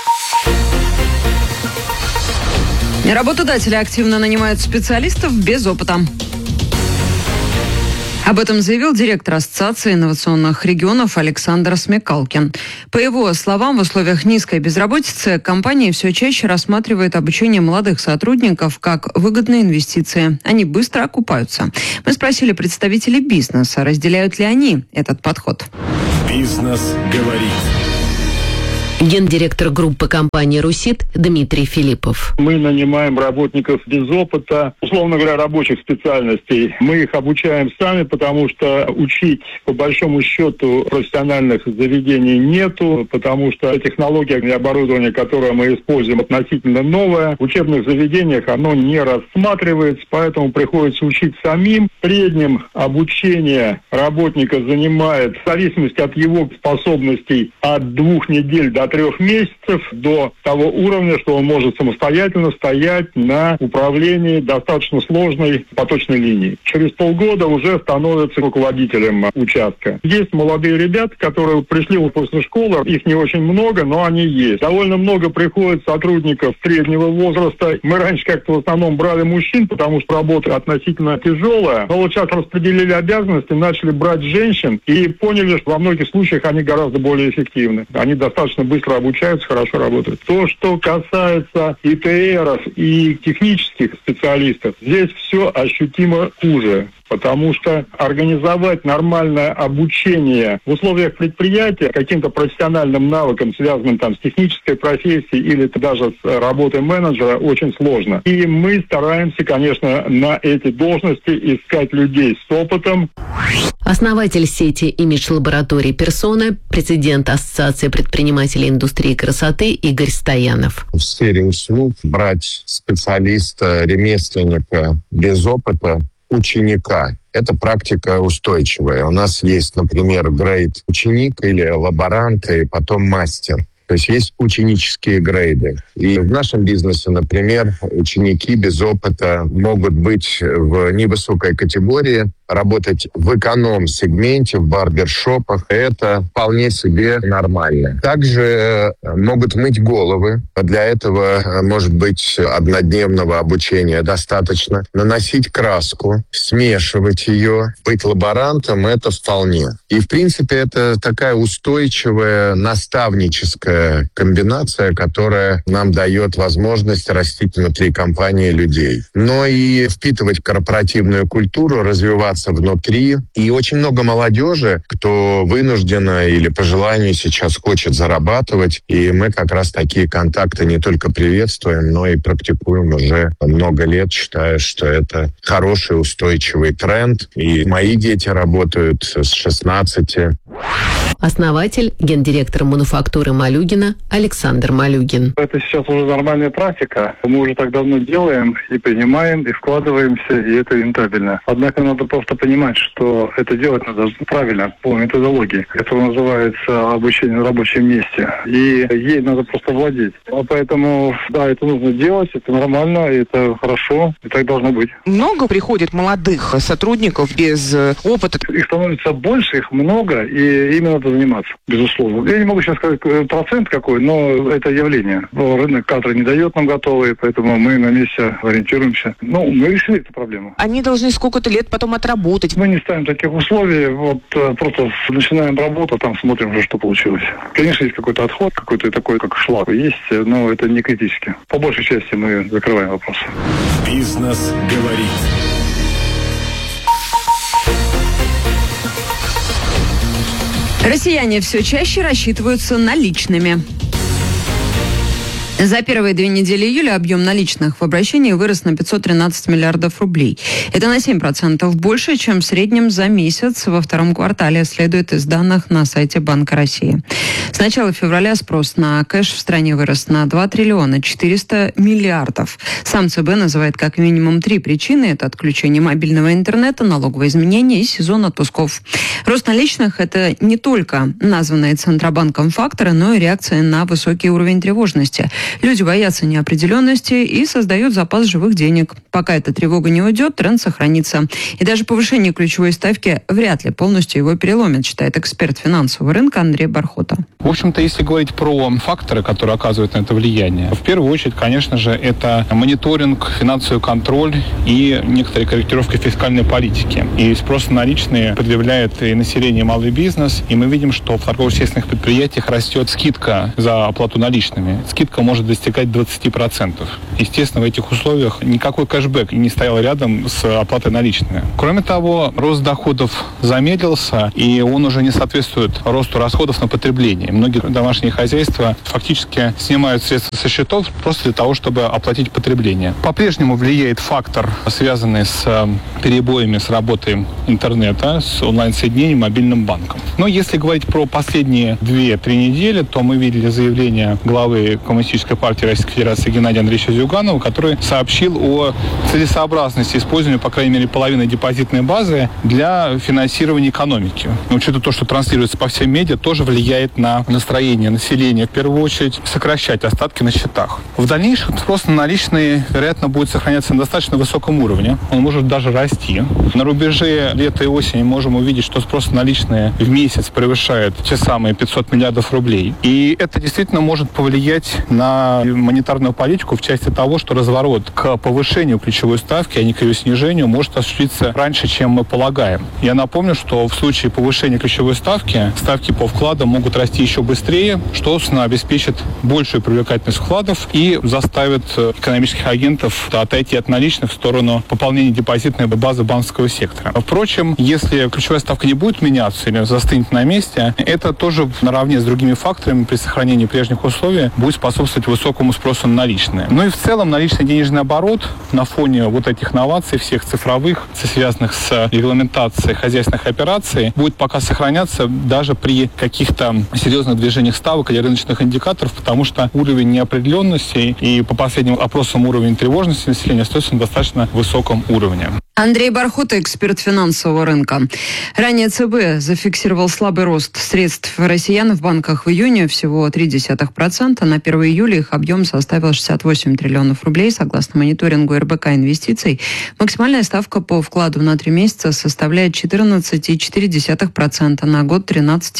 Работодатели активно нанимают специалистов без опыта. Об этом заявил директор Ассоциации инновационных регионов Александр Смекалкин. По его словам, в условиях низкой безработицы компании все чаще рассматривают обучение молодых сотрудников как выгодные инвестиции. Они быстро окупаются. Мы спросили представителей бизнеса, разделяют ли они этот подход. Бизнес говорит. Гендиректор группы компании «Русит» Дмитрий Филиппов. Мы нанимаем работников без опыта, условно говоря, рабочих специальностей. Мы их обучаем сами, потому что учить, по большому счету, профессиональных заведений нету, потому что технология и оборудование, которое мы используем, относительно новое. В учебных заведениях оно не рассматривается, поэтому приходится учить самим. В среднем обучение работника занимает, в зависимости от его способностей, от 2 недель до 3 месяцев, до того уровня, что он может самостоятельно стоять на управлении достаточно сложной поточной линии. Через полгода уже становится руководителем участка. Есть молодые ребята, которые пришли после школы, их не очень много, но они есть. Довольно много приходит сотрудников среднего возраста. Мы раньше как-то в основном брали мужчин, потому что работа относительно тяжелая, но вот сейчас распределили обязанности, начали брать женщин и поняли, что во многих случаях они гораздо более эффективны. Они достаточно быстро обучаются, хорошо работают. То, что касается ИТРов и технических специалистов, здесь все ощутимо хуже. Потому что организовать нормальное обучение в условиях предприятия каким-то профессиональным навыкам, связанным там с технической профессией или даже с работой менеджера, очень сложно. И мы стараемся, конечно, на эти должности искать людей с опытом. Основатель сети имидж-лабораторий «Персона», президент Ассоциации предпринимателей индустрии красоты Игорь Стоянов. В сфере услуг брать специалиста, ремесленника без опыта, ученика. Это практика устойчивая. У нас есть, например, грейд ученик или лаборант, и потом мастер. То есть есть ученические грейды. И в нашем бизнесе, например, ученики без опыта могут быть в невысокой категории, работать в эконом-сегменте, в барбершопах. Это вполне себе нормально. Также могут мыть головы. Для этого, может быть, однодневного обучения достаточно. Наносить краску, смешивать ее. Быть лаборантом — это вполне. И, в принципе, это такая устойчивая наставническая комбинация, которая нам дает возможность растить внутри компании людей. Но и впитывать корпоративную культуру, развиваться внутри. И очень много молодежи, кто вынужденно или по желанию сейчас хочет зарабатывать. И мы как раз такие контакты не только приветствуем, но и практикуем уже много лет, считая, что это хороший устойчивый тренд. И мои дети работают с 16. Основатель, гендиректор мануфактуры Малюгина Александр Малюгин. Это сейчас уже нормальная практика. Мы уже так давно делаем и принимаем, и вкладываемся, и это рентабельно. Однако надо просто понимать, что это делать надо правильно, по методологии. Это называется обучение на рабочем месте. И ей надо просто владеть. Поэтому, да, это нужно делать, это нормально, это хорошо, и так должно быть. Много приходит молодых сотрудников без опыта? Их становится больше, их много, и именно надо заниматься, безусловно. Я не могу сейчас сказать процент какой, но это явление. Рынок кадры не дает нам готовые, поэтому мы на месте ориентируемся. Мы решили эту проблему. Они должны сколько-то лет потом отработать. Мы не ставим таких условий, просто начинаем работу, там смотрим уже, что получилось. Конечно, есть какой-то отход, какой-то такой, как шлак есть, но это не критически. По большей части мы закрываем вопрос. Бизнес говорит. Россияне все чаще рассчитываются наличными. За первые 2 недели июля объем наличных в обращении вырос на 513 миллиардов рублей. Это на 7% больше, чем в среднем за месяц во втором квартале, следует из данных на сайте Банка России. С начала февраля спрос на кэш в стране вырос на 2 триллиона 400 миллиардов. Сам ЦБ называет как минимум 3 причины. Это отключение мобильного интернета, налоговые изменения и сезон отпусков. Рост наличных – это не только названные Центробанком факторы, но и реакция на высокий уровень тревожности. Люди боятся неопределенности и создают запас живых денег. Пока эта тревога не уйдет, тренд сохранится. И даже повышение ключевой ставки вряд ли полностью его переломит, считает эксперт финансового рынка Андрей Бархота. В общем-то, если говорить про факторы, которые оказывают на это влияние, в первую очередь, конечно же, это мониторинг, финансовый контроль и некоторые корректировки фискальной политики. И спрос на наличные предъявляет и население, и малый бизнес. И мы видим, что в торгово-естественных предприятиях растет скидка за оплату наличными. Скидка может достигать 20%. Естественно, в этих условиях никакой кэшбэк не стоял рядом с оплатой наличными. Кроме того, рост доходов замедлился, и он уже не соответствует росту расходов на потребление. Многие домашние хозяйства фактически снимают средства со счетов просто для того, чтобы оплатить потребление. По-прежнему влияет фактор, связанный с перебоями с работой интернета, с онлайн-соединением, мобильным банком. Но если говорить про последние 2-3 недели, то мы видели заявление главы Коммунистической партии Российской Федерации Геннадия Андреевича Зюганова, который сообщил о целесообразности использования, по крайней мере, половины депозитной базы для финансирования экономики. Но учитывая то, что транслируется по всем медиа, тоже влияет на настроение населения, в первую очередь, сокращать остатки на счетах. В дальнейшем спрос на наличные, вероятно, будет сохраняться на достаточно высоком уровне. Он может даже расти. На рубеже лета и осени можем увидеть, что спрос на наличные в месяц превышает те самые 500 миллиардов рублей. И это действительно может повлиять на монетарную политику в части того, что разворот к повышению ключевой ставки, а не к ее снижению, может осуществиться раньше, чем мы полагаем. Я напомню, что в случае повышения ключевой ставки по вкладам могут расти еще быстрее, что, собственно, обеспечит большую привлекательность вкладов и заставит экономических агентов отойти от наличных в сторону пополнения депозитной базы банковского сектора. Впрочем, если ключевая ставка не будет меняться или застынет на месте, это тоже наравне с другими факторами при сохранении прежних условий будет способствовать высокому спросу на наличные. Ну и в целом наличный денежный оборот на фоне вот этих новаций, всех цифровых, связанных с регламентацией хозяйственных операций, будет пока сохраняться даже при каких-то серьезных движениях ставок или рыночных индикаторов, потому что уровень неопределенности и по последним опросам уровень тревожности населения остается на достаточно высоком уровне. Андрей Бархота, эксперт финансового рынка. Ранее ЦБ зафиксировал слабый рост средств россиян в банках в июне, всего 0,3%. На 1 июля их объем составил 68 триллионов рублей. Согласно мониторингу РБК инвестиций, максимальная ставка по вкладу на 3 месяца составляет 14,4%, на год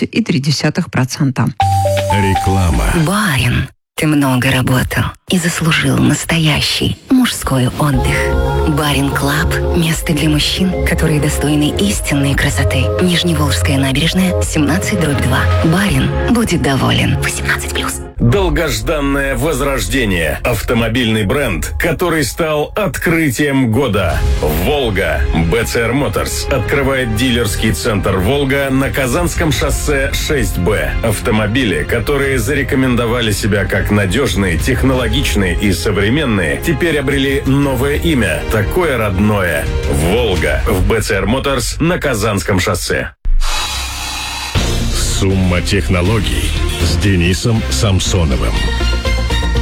13,3%. Реклама. Барин, ты много работал и заслужил настоящий мужской отдых. Барин Клаб – место для мужчин, которые достойны истинной красоты. Нижневолжская набережная, 17/2. Барин будет доволен. 18+. Долгожданное возрождение. Автомобильный бренд, который стал открытием года. «Волга». БЦР Моторс открывает дилерский центр «Волга» на Казанском шоссе 6Б. Автомобили, которые зарекомендовали себя как надежные, технологичные и современные, теперь обрели новое имя, такое родное. «Волга» в БЦР Моторс на Казанском шоссе. Сумма технологий с Денисом Самсоновым.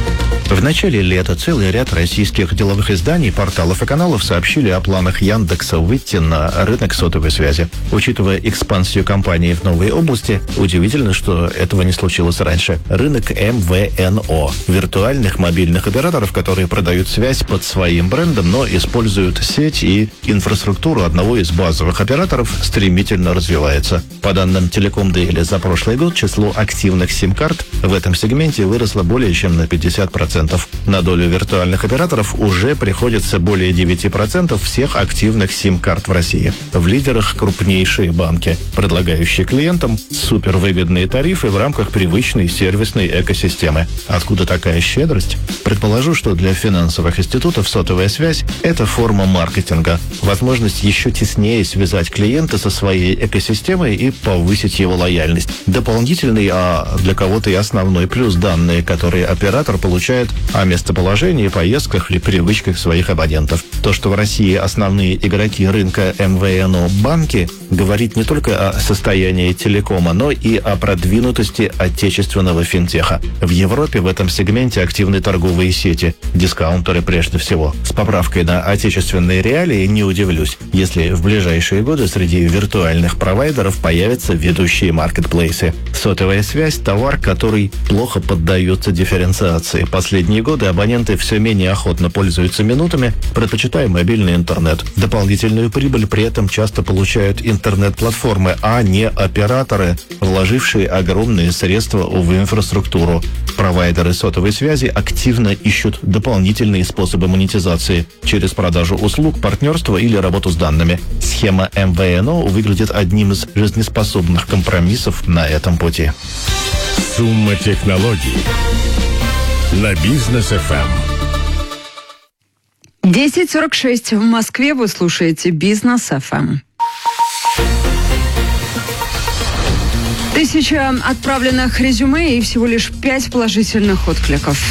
В начале лета целый ряд российских деловых изданий, порталов и каналов сообщили о планах Яндекса выйти на рынок сотовой связи. Учитывая экспансию компании в новые области, удивительно, что этого не случилось раньше. Рынок МВНО – виртуальных мобильных операторов, которые продают связь под своим брендом, но используют сеть и инфраструктуру одного из базовых операторов, стремительно развивается. По данным Telecom Daily за прошлый год число активных сим-карт в этом сегменте выросло более чем на 50%. На долю виртуальных операторов уже приходится более 9% всех активных сим-карт в России. В лидерах крупнейшие банки, предлагающие клиентам супервыгодные тарифы в рамках привычной сервисной экосистемы. Откуда такая щедрость? Предположу, что для финансовых институтов сотовая связь – это форма маркетинга, возможность еще теснее связать клиента со своей экосистемой и повысить его лояльность. Дополнительный, а для кого-то и основной плюс – данные, которые оператор получает о местоположении, поездках или привычках своих абонентов. То, что в России основные игроки рынка МВНО банки, говорит не только о состоянии телекома, но и о продвинутости отечественного финтеха. В Европе в этом сегменте активны торговые сети, дискаунтеры прежде всего. С поправкой на отечественные реалии не удивлюсь, если в ближайшие годы среди виртуальных провайдеров появятся ведущие маркетплейсы. Сотовая связь – товар, который плохо поддается дифференциации. Последние годы абоненты все менее охотно пользуются минутами, предпочитая мобильный интернет. Дополнительную прибыль при этом часто получают интернет-платформы, а не операторы, вложившие огромные средства в инфраструктуру. Провайдеры сотовой связи активно ищут дополнительные способы монетизации через продажу услуг, партнерство или работу с данными. Схема МВНО выглядит одним из жизнеспособных компромиссов на этом пути. Сумма технологий на Бизнес ФМ. 10:46 в Москве. Вы слушаете Бизнес ФМ. 1000 отправленных резюме и всего лишь 5 положительных откликов.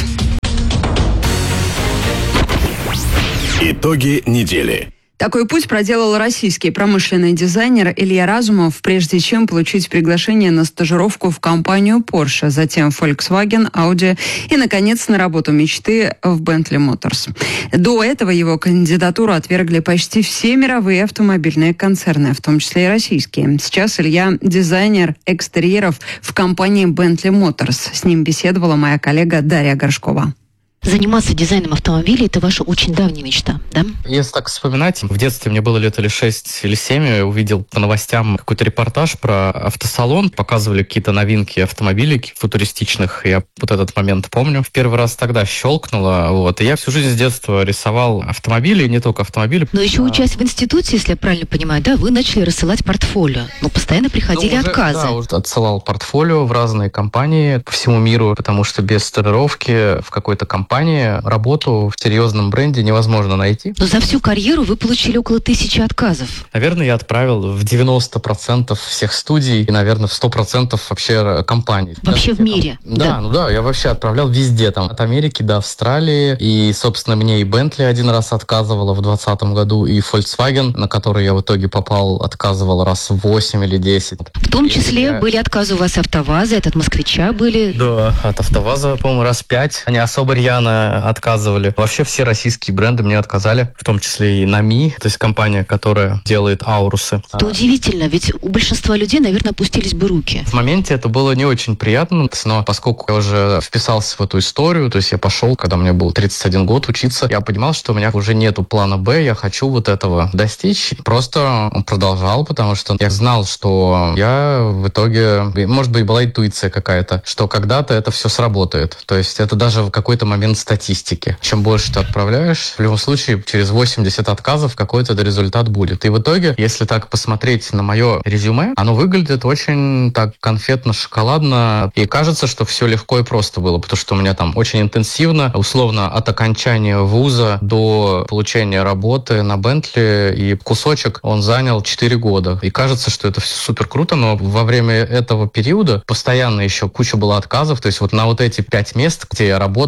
Итоги недели. Такой путь проделал российский промышленный дизайнер Илья Разумов, прежде чем получить приглашение на стажировку в компанию Porsche, затем Volkswagen, Audi и, наконец, на работу мечты в Bentley Motors. До этого его кандидатуру отвергли почти все мировые автомобильные концерны, в том числе и российские. Сейчас Илья – дизайнер экстерьеров в компании Bentley Motors. С ним беседовала моя коллега Дарья Горшкова. Заниматься дизайном автомобилей – это ваша очень давняя мечта, да? Если так вспоминать, в детстве мне было лет или 6 или 7, я увидел по новостям какой-то репортаж про автосалон, показывали какие-то новинки автомобилей футуристичных, я вот этот момент помню. В первый раз тогда щелкнуло, и я всю жизнь с детства рисовал автомобили, и не только автомобили. Но еще учась в институте, если я правильно понимаю, да, вы начали рассылать портфолио, но постоянно приходили отказы. Да, уже отсылал портфолио в разные компании по всему миру, потому что без стажировки в какой-то компании работу в серьезном бренде невозможно найти. Но за всю карьеру вы получили около 1000 отказов. Наверное, я отправил в 90% всех студий и, наверное, в 100% вообще компаний. Вообще в мире? Да, я вообще отправлял везде, от Америки до Австралии. И, собственно, мне и Bentley один раз отказывала в 2020 году, и Volkswagen, на который я в итоге попал, отказывал раз 8 или 10. В том числе были отказы у вас АвтоВАЗа, от Москвича были? Да, от АвтоВАЗа, по-моему, раз 5. Они особо рьяно отказывали. Вообще все российские бренды мне отказали, в том числе и Nami, то есть компания, которая делает аурусы. Это удивительно, ведь у большинства людей, наверное, опустились бы руки. В моменте это было не очень приятно, но поскольку я уже вписался в эту историю, то есть я пошел, когда мне было 31 год учиться, я понимал, что у меня уже нету плана Б, я хочу вот этого достичь. Просто продолжал, потому что я знал, что я в итоге, может быть, была интуиция какая-то, что когда-то это все сработает. То есть это даже в какой-то момент статистики. Чем больше ты отправляешь, в любом случае, через 80 отказов какой-то результат будет. И в итоге, если так посмотреть на мое резюме, оно выглядит очень так конфетно-шоколадно. И кажется, что все легко и просто было, потому что у меня там очень интенсивно, условно, от окончания вуза до получения работы на Bentley, и кусочек он занял 4 года. И кажется, что это все супер круто, но во время этого периода постоянно еще куча было отказов. То есть вот на вот эти 5 мест, где я работал и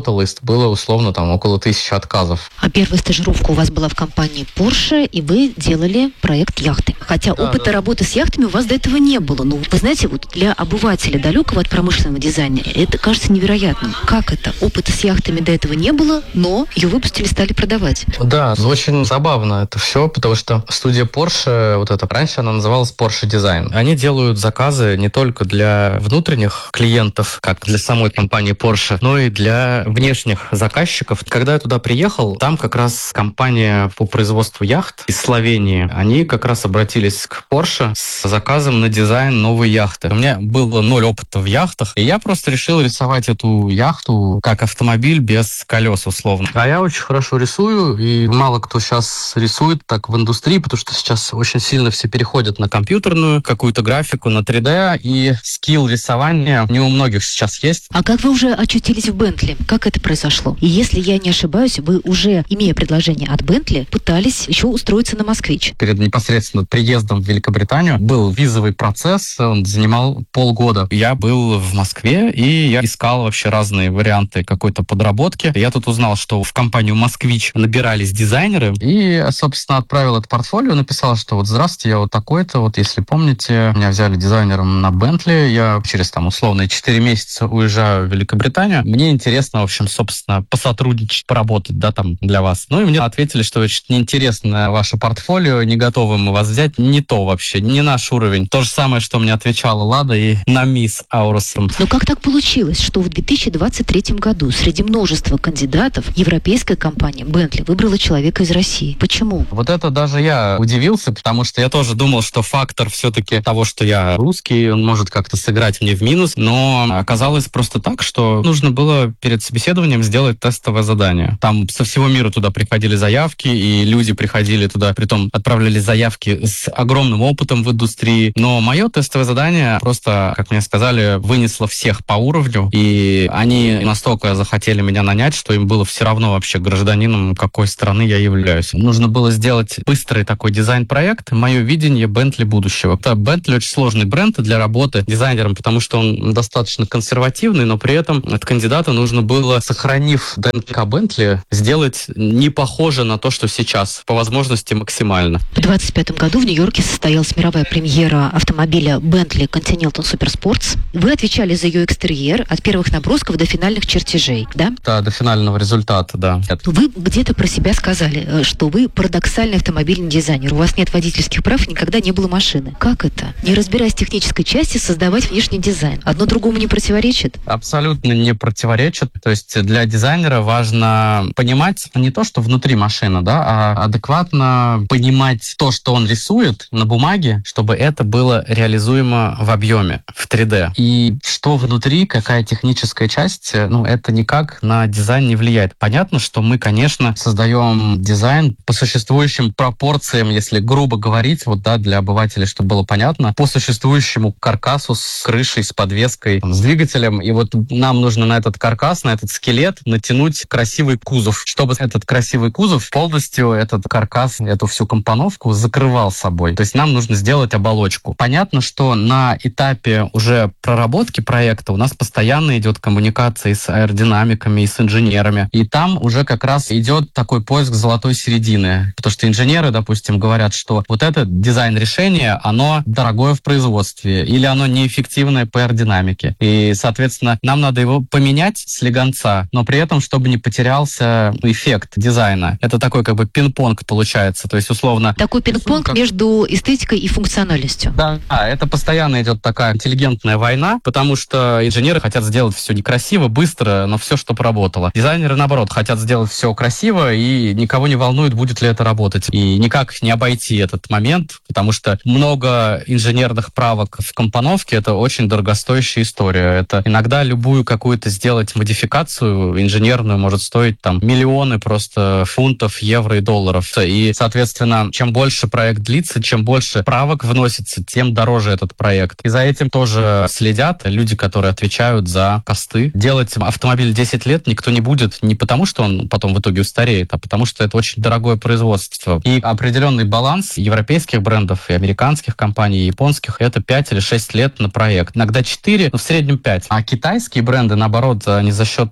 было условно там около 1000 отказов. А первая стажировка у вас была в компании Porsche, и вы делали проект яхты. Хотя опыта работы с яхтами у вас до этого не было. Ну, вы знаете, вот для обывателя, далекого от промышленного дизайна, это кажется невероятным. Как это? Опыта с яхтами до этого не было, но ее выпустили, стали продавать. Да, очень забавно это все, потому что студия Porsche, вот эта, раньше она называлась Porsche Design. Они делают заказы не только для внутренних клиентов, как для самой компании Porsche, но и для внешних заказчиков. Когда я туда приехал, там как раз компания по производству яхт из Словении, они как раз обратились к Porsche с заказом на дизайн новой яхты. У меня было 0 опыта в яхтах, и я просто решил рисовать эту яхту как автомобиль без колес, условно. А я очень хорошо рисую, и мало кто сейчас рисует так в индустрии, потому что сейчас очень сильно все переходят на компьютерную какую-то графику, на 3D, и скилл рисования не у многих сейчас есть. А как вы уже очутились в Бентли? Как это произошло? И если я не ошибаюсь, вы уже, имея предложение от Бентли, пытались еще устроиться на «Москвич». Перед непосредственно приездом в Великобританию был визовый процесс, он занимал полгода. Я был в Москве, и я искал вообще разные варианты какой-то подработки. Я тут узнал, что в компанию «Москвич» набирались дизайнеры, и, собственно, отправил это портфолио, написал, что вот здравствуйте, я вот такой-то, вот если помните, меня взяли дизайнером на Бентли, я через там условные 4 месяца уезжаю в Великобританию, мне интересно, в общем, собственно, посотрудничать, поработать, да, там, для вас. Ну, и мне ответили, что неинтересно ваше портфолио, не готовы мы вас взять, не то вообще, не наш уровень. То же самое, что мне отвечала Лада и на мисс Аурусом. Но как так получилось, что в 2023 году среди множества кандидатов европейская компания Bentley выбрала человека из России? Почему? Вот это даже я удивился, потому что я тоже думал, что фактор все-таки того, что я русский, он может как-то сыграть мне в минус, но оказалось просто так, что нужно было перед собеседованием сделать тестовое задание. Там со всего мира туда приходили заявки, и люди приходили туда, притом отправляли заявки с огромным опытом в индустрии. Но мое тестовое задание просто, как мне сказали, вынесло всех по уровню, и они настолько захотели меня нанять, что им было все равно вообще гражданином, какой страны я являюсь. Нужно было сделать быстрый такой дизайн-проект, мое видение Bentley будущего. Это Bentley очень сложный бренд для работы дизайнером, потому что он достаточно консервативный, но при этом от кандидата нужно было, сохранив ДНК Bentley, сделать не похоже на то, что сейчас, по возможности максимально. В 2025 году в Нью-Йорке состоялась мировая премьера автомобиля Bentley Continental Supersports. Вы отвечали за ее экстерьер от первых набросков до финальных чертежей, да? Да, до финального результата, да. Вы где-то про себя сказали, что вы парадоксальный автомобильный дизайнер. У вас нет водительских прав, никогда не было машины. Как это? Не разбираясь в технической части, создавать внешний дизайн. Одно другому не противоречит? Абсолютно не противоречит. То есть для дизайнера важно понимать не то, что внутри машины, да, а адекватно понимать то, что он рисует на бумаге, чтобы это было реализуемо в объеме, в 3D. И что внутри, какая техническая часть, это никак на дизайн не влияет. Понятно, что мы, конечно, создаем дизайн по существующим пропорциям, если грубо говорить, для обывателей, чтобы было понятно, по существующему каркасу с крышей, с подвеской, с двигателем. И нам нужно на этот каркас, на этот скелет натянуть красивый кузов, чтобы этот красивый кузов полностью этот каркас, эту всю компоновку закрывал собой. То есть нам нужно сделать оболочку. Понятно, что на этапе уже проработки проекта у нас постоянно идет коммуникация и с аэродинамиками, и с инженерами. И там уже как раз идет такой поиск золотой середины. Потому что инженеры, допустим, говорят, что вот это дизайн-решение, оно дорогое в производстве, или оно неэффективное по аэродинамике. И, соответственно, нам надо его поменять с легонца, но при этом, чтобы не потерялся эффект дизайна. Это такой пинг-понг получается. То есть, условно... Такой пинг-понг между эстетикой и функциональностью. Да, это постоянно идет такая интеллигентная война, потому что инженеры хотят сделать все некрасиво, быстро, но все, чтобы работало. Дизайнеры, наоборот, хотят сделать все красиво, и никого не волнует, будет ли это работать. И никак не обойти этот момент, потому что много инженерных правок в компоновке — это очень дорогостоящая история. Это иногда любую какую-то сделать модификацию инженерную может стоить миллионы просто фунтов, евро и долларов. И, соответственно, чем больше проект длится, чем больше правок вносится, тем дороже этот проект. И за этим тоже следят люди, которые отвечают за косты. Делать автомобиль 10 лет никто не будет не потому, что он потом в итоге устареет, а потому что это очень дорогое производство. И определенный баланс европейских брендов и американских компаний, и японских — это 5 или 6 лет на проект. Иногда 4, но в среднем 5. А китайские бренды, наоборот, они за счет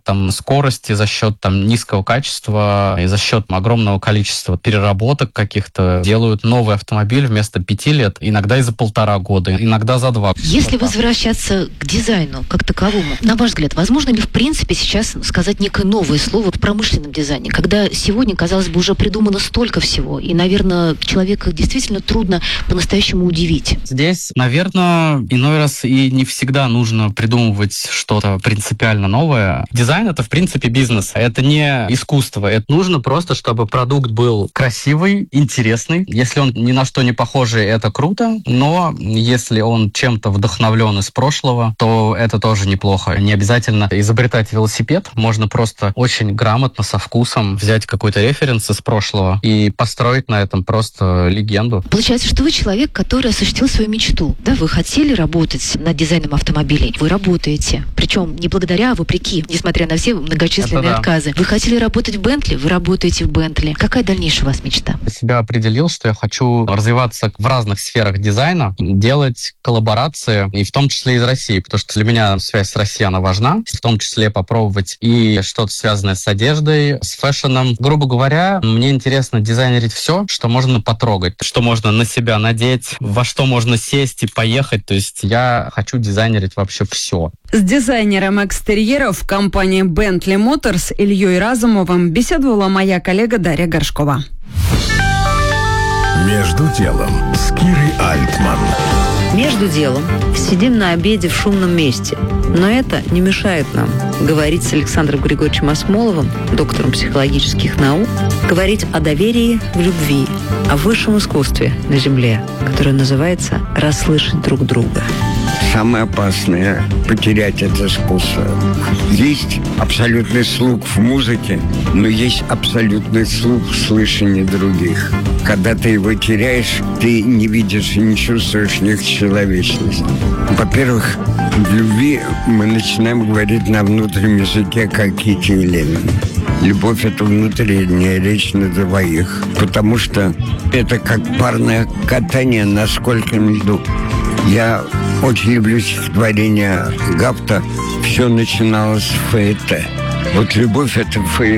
скорости, за счет низкого качества и за счет огромного количества переработок каких-то делают новый автомобиль вместо 5 лет, иногда и за 1,5 года, иногда за 2. Если возвращаться к дизайну как таковому, на ваш взгляд, возможно ли в принципе сейчас сказать некое новое слово в промышленном дизайне, когда сегодня, казалось бы, уже придумано столько всего, и, наверное, человека действительно трудно по-настоящему удивить? Здесь, наверное, иной раз и не всегда нужно придумывать что-то принципиально новое. Дизайн — это, в принципе, бизнес. Это не искусство. Это нужно просто, чтобы продукт был красивый, интересный. Если он ни на что не похожий, это круто. Но если он чем-то вдохновлен из прошлого, то это тоже неплохо. Не обязательно изобретать велосипед. Можно просто очень грамотно, со вкусом взять какой-то референс из прошлого и построить на этом просто легенду. Получается, что вы человек, который осуществил свою мечту. Да, вы хотели работать над дизайном автомобилей. Вы работаете. Причем не благодаря, а вопреки, несмотря на все многочисленные отказы. Вы хотели работать в Бентли, вы работаете в Бентли. Какая дальнейшая у вас мечта? Я себя определил, что я хочу развиваться в разных сферах дизайна, делать коллаборации, и в том числе из России, потому что для меня связь с Россией, она важна, в том числе попробовать и что-то связанное с одеждой, с фэшеном. Грубо говоря, мне интересно дизайнерить все, что можно потрогать, что можно на себя надеть, во что можно сесть и поехать. То есть я хочу дизайнерить вообще все. С дизайнером экстерьеров компании Bentley Motors Ильей Разумовым беседовала моя коллега Дарья Горшкова. «Между делом» с Кирой Альтман. Между делом сидим на обеде в шумном месте. Но это не мешает нам говорить с Александром Григорьевичем Осмоловым, доктором психологических наук, говорить о доверии в любви, о высшем искусстве на Земле, которое называется «расслышать друг друга». Самое опасное – потерять это искусство. Есть абсолютный слух в музыке, но есть абсолютный слух в слышании других. Когда ты его теряешь, ты не видишь и не чувствуешь их человечность. Во-первых, в любви мы начинаем говорить на внутреннем языке, как Кити и Ленин. Любовь – это внутренняя речь на двоих, потому что это как парное катание на скользком льду. Я очень люблю стихотворение Гафта. Все начиналось с фаэте. Вот любовь – это фаэте.